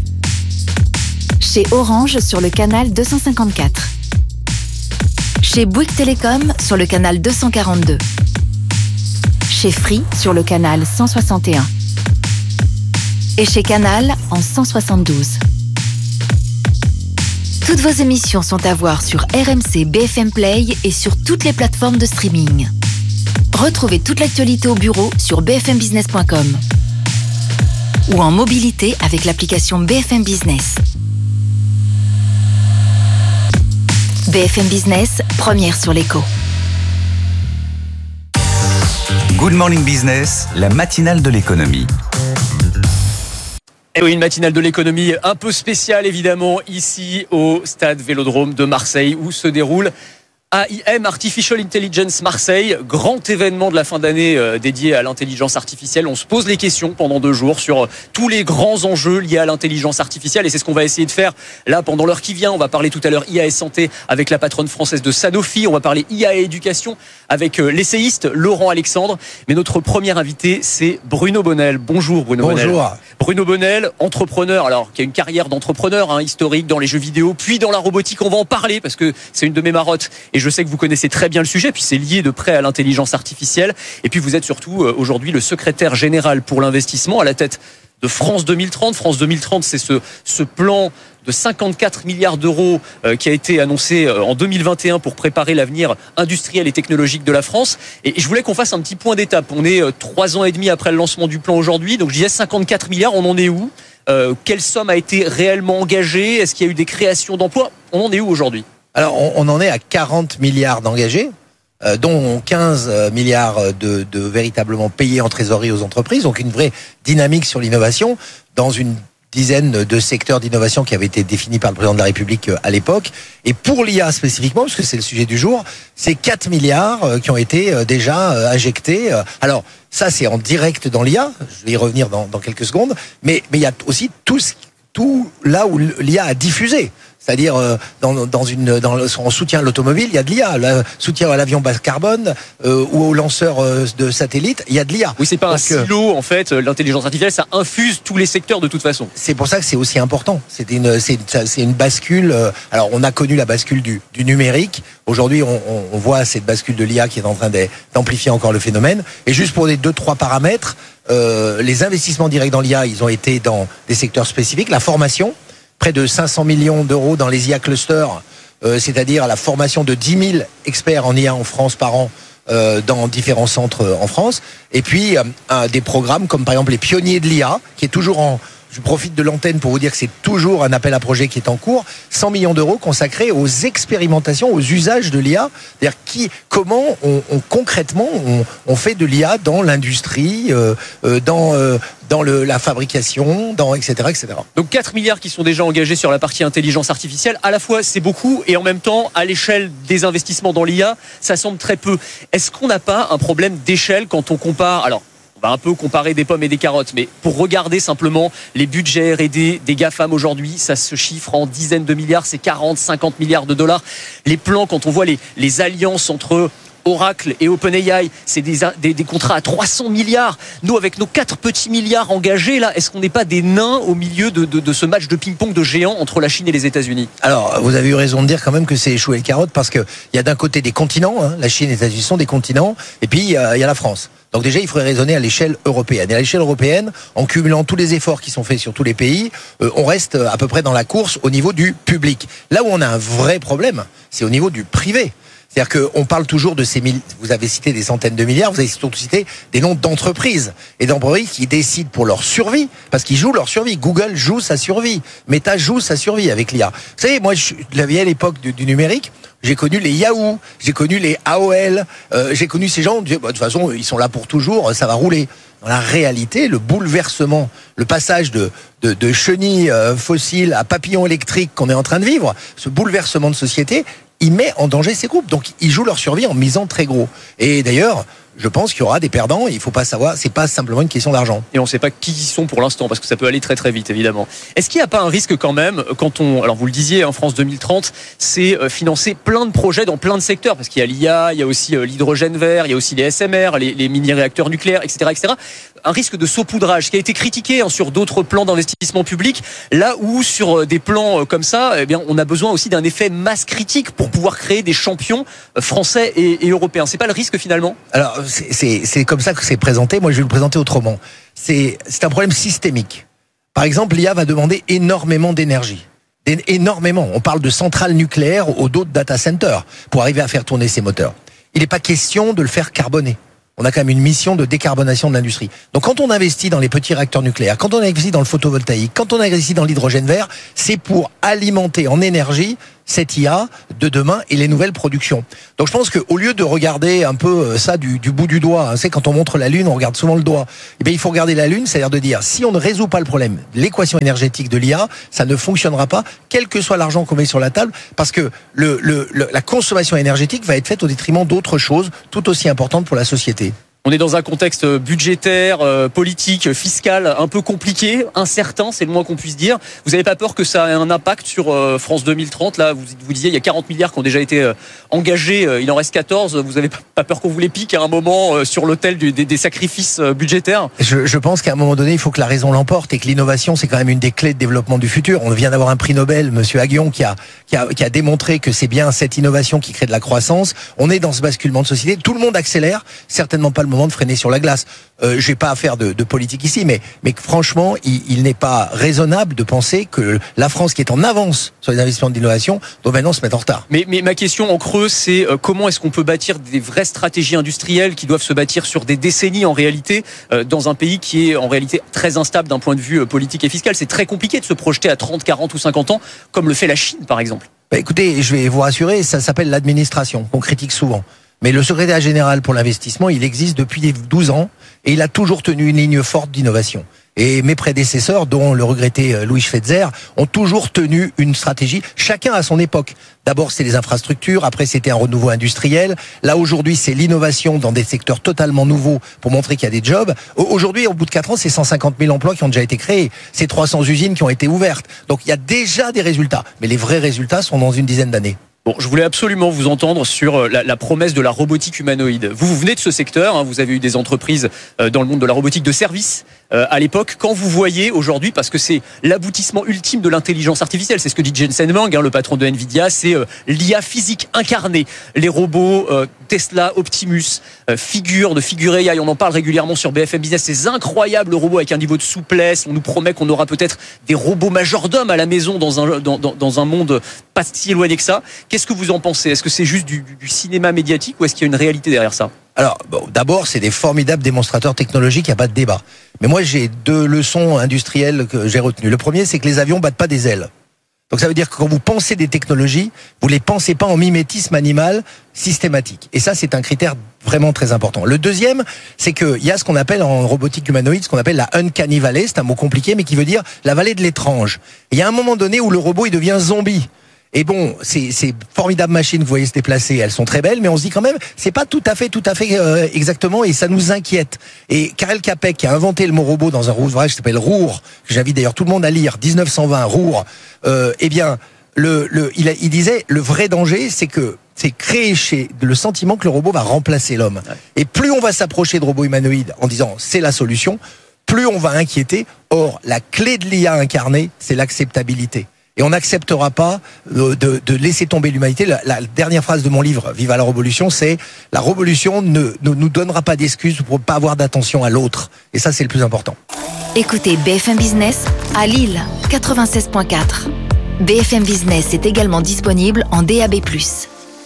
chez Orange sur le canal deux cent cinquante-quatre, chez Bouygues Télécom sur le canal deux cent quarante-deux, chez Free sur le canal cent soixante et un et chez Canal en cent soixante-douze. Toutes vos émissions sont à voir sur R M C B F M Play et sur toutes les plateformes de streaming. Retrouvez toute l'actualité au bureau sur b f m business point com ou en mobilité avec l'application B F M Business. B F M Business, première sur l'écho. Good Morning Business, la matinale de l'économie. Et oui, une matinale de l'économie un peu spéciale évidemment ici au stade Vélodrome de Marseille où se déroule A I M, Artificial Intelligence Marseille, grand événement de la fin d'année euh, dédié à l'intelligence artificielle. On se pose les questions pendant deux jours sur euh, tous les grands enjeux liés à l'intelligence artificielle et c'est ce qu'on va essayer de faire là pendant l'heure qui vient. On va parler tout à l'heure I A S Santé avec la patronne française de Sanofi. On va parler I A Éducation avec euh, l'essayiste Laurent Alexandre. Mais notre premier invité, c'est Bruno Bonnel. Bonjour Bruno Bonnel. Bonjour. Bruno Bonnel, entrepreneur, alors qui a une carrière d'entrepreneur hein, historique dans les jeux vidéo, puis dans la robotique. On va en parler parce que c'est une de mes marottes et je sais que vous connaissez très bien le sujet, puis c'est lié de près à l'intelligence artificielle. Et puis vous êtes surtout euh, aujourd'hui le secrétaire général pour l'investissement à la tête de France deux mille trente. France deux mille trente, c'est ce, ce plan de cinquante-quatre milliards d'euros euh, qui a été annoncé euh, en deux mille vingt et un pour préparer l'avenir industriel et technologique de la France. Et, et je voulais qu'on fasse un petit point d'étape. On est euh, trois ans et demi après le lancement du plan aujourd'hui. Donc je disais cinquante-quatre milliards, on en est où ? euh, Quelle somme a été réellement engagée ? Est-ce qu'il y a eu des créations d'emplois ? On en est où aujourd'hui ? Alors, on, on en est à quarante milliards d'engagés, euh, dont quinze milliards de, de véritablement payés en trésorerie aux entreprises. Donc, une vraie dynamique sur l'innovation dans une dizaine de secteurs d'innovation qui avaient été définis par le président de la République à l'époque. Et pour l'I A spécifiquement, parce que c'est le sujet du jour, c'est quatre milliards qui ont été déjà injectés. Alors, ça, c'est en direct dans l'I A. Je vais y revenir dans, dans quelques secondes. Mais, mais il y a aussi tout, ce, tout là où l'I A a diffusé. C'est-à-dire euh, dans, dans une, dans, en soutien à l'automobile, il y a de l'I A. Le soutien à l'avion bas carbone euh, ou aux lanceurs euh, de satellites, il y a de l'I A. Oui, c'est pas Donc, un silo en fait. L'intelligence artificielle, ça infuse tous les secteurs de toute façon. C'est pour ça que c'est aussi important. C'est une, c'est, c'est une bascule. Euh, alors, on a connu la bascule du, du numérique. Aujourd'hui, on, on voit cette bascule de l'I A qui est en train d'amplifier encore le phénomène. Et juste pour les deux, trois paramètres, euh, les investissements directs dans l'I A, ils ont été dans des secteurs spécifiques. La formation. Près de cinq cents millions d'euros dans les I A clusters, euh, c'est-à-dire la formation de dix mille experts en I A en France par an euh, dans différents centres en France. Et puis, euh, des programmes comme par exemple les pionniers de l'I A, qui est toujours en je profite de l'antenne pour vous dire que c'est toujours un appel à projet qui est en cours. cent millions d'euros consacrés aux expérimentations, aux usages de l'I A. C'est-à-dire qui, comment on, on concrètement on, on fait de l'I A dans l'industrie, euh, euh, dans euh, dans le, la fabrication, dans et cetera, et cetera. Donc quatre milliards qui sont déjà engagés sur la partie intelligence artificielle. À la fois, c'est beaucoup, et en même temps, à l'échelle des investissements dans l'I A, ça semble très peu. Est-ce qu'on n'a pas un problème d'échelle quand on compare, alors on va un peu comparer des pommes et des carottes, mais pour regarder simplement les budgets R et D des GAFAM aujourd'hui, ça se chiffre en dizaines de milliards, c'est quarante, cinquante milliards de dollars. Les plans, quand on voit les, les alliances entre Oracle et OpenAI, c'est des, des, des contrats à trois cents milliards. Nous, avec nos quatre petits milliards engagés, là, est-ce qu'on n'est pas des nains au milieu de, de, de ce match de ping-pong de géants entre la Chine et les États-Unis? Alors, vous avez eu raison de dire quand même que c'est échoué les carottes, parce qu'il y a d'un côté des continents, hein, la Chine et les États-Unis sont des continents, et puis il y, y a la France. Donc déjà, il faudrait raisonner à l'échelle européenne. Et à l'échelle européenne, en cumulant tous les efforts qui sont faits sur tous les pays, euh, on reste à peu près dans la course au niveau du public. Là où on a un vrai problème, c'est au niveau du privé. C'est-à-dire qu'on parle toujours de ces mille, vous avez cité des centaines de milliards, vous avez surtout cité des noms d'entreprises. Et d'entreprises qui décident pour leur survie, parce qu'ils jouent leur survie. Google joue sa survie. Meta joue sa survie avec l'I A. Vous savez, moi, je la vieille époque du, du numérique, j'ai connu les Yahoo, j'ai connu les A O L, euh, j'ai connu ces gens, bah, de toute façon, ils sont là pour toujours, ça va rouler. Dans la réalité, le bouleversement, le passage de, de, de chenilles euh, fossiles à papillons électriques qu'on est en train de vivre, ce bouleversement de société, il met en danger ces groupes. Donc, ils jouent leur survie en misant très gros. Et d'ailleurs, je pense qu'il y aura des perdants. Il faut pas savoir, c'est pas simplement une question d'argent. Et on ne sait pas qui ils sont pour l'instant, parce que ça peut aller très très vite, évidemment. Est-ce qu'il n'y a pas un risque quand même, quand on, alors vous le disiez, en France deux mille trente, c'est financer plein de projets dans plein de secteurs, parce qu'il y a l'I A, il y a aussi l'hydrogène vert, il y a aussi les S M R, les, les mini-réacteurs nucléaires, et cetera, et cetera. Un risque de saupoudrage qui a été critiqué hein, sur d'autres plans d'investissement public, là où sur des plans comme ça, eh bien, on a besoin aussi d'un effet masse critique pour pouvoir créer des champions français et, et européens. C'est pas le risque finalement? Alors c'est, c'est, c'est comme ça que c'est présenté. Moi, je vais le présenter autrement. C'est, c'est un problème systémique. Par exemple, l'I A va demander énormément d'énergie. Énormément. On parle de centrales nucléaires ou d'autres data centers pour arriver à faire tourner ces moteurs. Il n'est pas question de le faire carboner. On a quand même une mission de décarbonation de l'industrie. Donc quand on investit dans les petits réacteurs nucléaires, quand on investit dans le photovoltaïque, quand on investit dans l'hydrogène vert, c'est pour alimenter en énergie cette I A de demain et les nouvelles productions. Donc je pense qu'au lieu de regarder un peu ça du, du bout du doigt, hein, c'est quand on montre la Lune, on regarde souvent le doigt. Eh bien, il faut regarder la Lune, c'est-à-dire de dire si on ne résout pas le problème, l'équation énergétique de l'I A, ça ne fonctionnera pas, quel que soit l'argent qu'on met sur la table, parce que le, le, le, la consommation énergétique va être faite au détriment d'autres choses tout aussi importantes pour la société. On est dans un contexte budgétaire, euh, politique, fiscal un peu compliqué, incertain, c'est le moins qu'on puisse dire. Vous n'avez pas peur que ça ait un impact sur euh, France deux mille trente? Là, vous, vous disiez, il y a quarante milliards qui ont déjà été euh, engagés, euh, il en reste quatorze. Vous n'avez pas peur qu'on vous les pique à un moment euh, sur l'autel du, des, des sacrifices euh, budgétaires? je, je pense qu'à un moment donné, il faut que la raison l'emporte et que l'innovation, c'est quand même une des clés de développement du futur. On vient d'avoir un prix Nobel, Monsieur Aguillon, qui a, qui a, qui a démontré que c'est bien cette innovation qui crée de la croissance. On est dans ce basculement de société. Tout le monde accélère, certainement pas le moment de freiner sur la glace. Euh, je n'ai pas à faire de, de politique ici, mais, mais franchement, il, il n'est pas raisonnable de penser que la France, qui est en avance sur les investissements d'innovation, doit maintenant se mettre en retard. Mais, mais ma question en creux, c'est euh, comment est-ce qu'on peut bâtir des vraies stratégies industrielles qui doivent se bâtir sur des décennies en réalité, euh, dans un pays qui est en réalité très instable d'un point de vue euh, politique et fiscal. C'est très compliqué de se projeter à trente, quarante ou cinquante ans, comme le fait la Chine, par exemple. Bah écoutez, je vais vous rassurer, ça s'appelle l'administration, qu'on critique souvent. Mais le secrétaire général pour l'investissement, il existe depuis douze ans et il a toujours tenu une ligne forte d'innovation. Et mes prédécesseurs, dont le regretté Louis Schweitzer, ont toujours tenu une stratégie, chacun à son époque. D'abord, c'est les infrastructures, après c'était un renouveau industriel. Là, aujourd'hui, c'est l'innovation dans des secteurs totalement nouveaux pour montrer qu'il y a des jobs. Aujourd'hui, au bout de quatre ans, c'est cent cinquante mille emplois qui ont déjà été créés. C'est trois cents usines qui ont été ouvertes. Donc, il y a déjà des résultats. Mais les vrais résultats sont dans une dizaine d'années. Bon, je voulais absolument vous entendre sur la, la promesse de la robotique humanoïde. Vous, vous venez de ce secteur, hein, vous avez eu des entreprises euh, dans le monde de la robotique de service euh, à l'époque. Quand vous voyez aujourd'hui, parce que c'est l'aboutissement ultime de l'intelligence artificielle, c'est ce que dit Jensen Huang, hein, le patron de Nvidia, c'est euh, l'I A physique incarnée. Les robots euh, Tesla, Optimus, euh, Figure, de Figure A I, on en parle régulièrement sur B F M Business, ces incroyables robots avec un niveau de souplesse. On nous promet qu'on aura peut-être des robots majordomes à la maison dans un, dans, dans, dans un monde pas si éloigné que ça. Qu'est-ce que vous en pensez? Est-ce que c'est juste du, du cinéma médiatique ou est-ce qu'il y a une réalité derrière ça? Alors, bon, d'abord, c'est des formidables démonstrateurs technologiques, il n'y a pas de débat. Mais moi, j'ai deux leçons industrielles que j'ai retenues. Le premier, c'est que les avions battent pas des ailes. Donc ça veut dire que quand vous pensez des technologies, vous les pensez pas en mimétisme animal systématique. Et ça, c'est un critère vraiment très important. Le deuxième, c'est qu'il y a ce qu'on appelle en robotique humanoïde, ce qu'on appelle la uncanny valley. C'est un mot compliqué, mais qui veut dire la vallée de l'étrange. Il y a un moment donné où le robot, il devient zombie. Et bon, ces, ces formidables machines que vous voyez se déplacer, elles sont très belles, mais on se dit quand même, c'est pas tout à fait, tout à fait euh, exactement, et ça nous inquiète. Et Karel Capek, qui a inventé le mot robot dans un ouvrage qui s'appelle Roer, que j'invite d'ailleurs tout le monde à lire, dix-neuf cent vingt, Roer, euh, eh bien, le, le, il, a, il disait, le vrai danger, c'est que c'est créer chez le sentiment que le robot va remplacer l'homme. Et plus on va s'approcher de robots humanoïdes en disant c'est la solution, plus on va inquiéter. Or, la clé de l'I A incarnée, c'est l'acceptabilité. Et on n'acceptera pas de, de, de laisser tomber l'humanité. La, la dernière phrase de mon livre, Viva la Révolution, c'est « La révolution ne, ne nous donnera pas d'excuses pour ne pas avoir d'attention à l'autre. » Et ça, c'est le plus important. Écoutez B F M Business à Lille, quatre-vingt-seize virgule quatre. B F M Business est également disponible en D A B plus.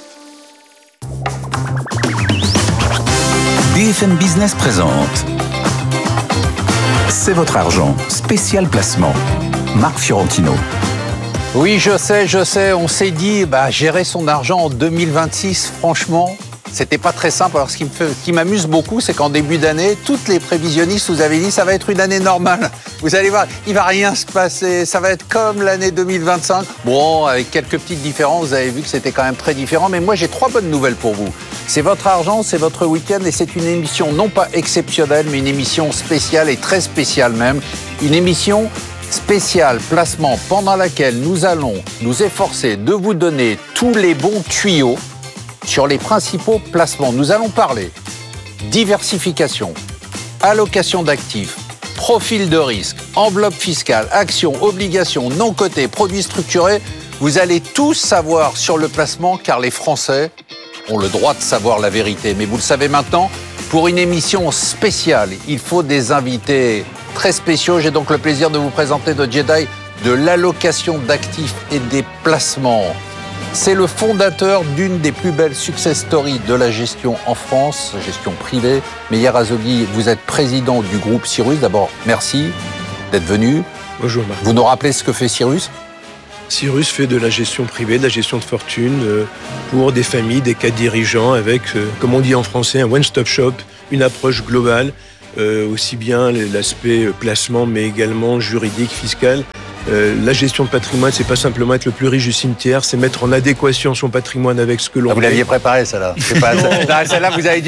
B F M Business présente C'est votre argent, spécial placement. Marc Fiorentino. Oui, je sais, je sais. On s'est dit, bah, gérer son argent en deux mille vingt-six, franchement, c'était pas très simple. Alors, ce qui me fait, ce qui m'amuse beaucoup, c'est qu'en début d'année, toutes les prévisionnistes vous avaient dit, ça va être une année normale. Vous allez voir, il va rien se passer. Ça va être comme l'année deux mille vingt-cinq. Bon, avec quelques petites différences, vous avez vu que c'était quand même très différent. Mais moi, j'ai trois bonnes nouvelles pour vous. C'est votre argent, c'est votre week-end et c'est une émission non pas exceptionnelle, mais une émission spéciale et très spéciale même. Une émission spéciale placement pendant laquelle nous allons nous efforcer de vous donner tous les bons tuyaux sur les principaux placements. Nous allons parler diversification, allocation d'actifs, profil de risque, enveloppe fiscale, actions, obligations, non cotées, produits structurés. Vous allez tous savoir sur le placement car les Français ont le droit de savoir la vérité. Mais vous le savez maintenant, pour une émission spéciale, il faut des invités très spéciaux. J'ai donc le plaisir de vous présenter le Jedi de l'allocation d'actifs et des placements. C'est le fondateur d'une des plus belles success stories de la gestion en France, gestion privée. Meyer Azogui, vous êtes président du groupe Cyrus. D'abord, merci d'être venu. Bonjour Marc. Vous nous rappelez ce que fait Cyrus ? Cyrus fait de la gestion privée, de la gestion de fortune pour des familles, des cadres dirigeants avec, comme on dit en français, un one-stop shop, une approche globale. Euh, aussi bien l'aspect placement, mais également juridique, fiscal. Euh, la gestion de patrimoine, c'est pas simplement être le plus riche du cimetière, c'est mettre en adéquation son patrimoine avec ce que l'on. Ah, vous l'aviez préparé, celle-là. C'est pas, celle-là, vous avez dit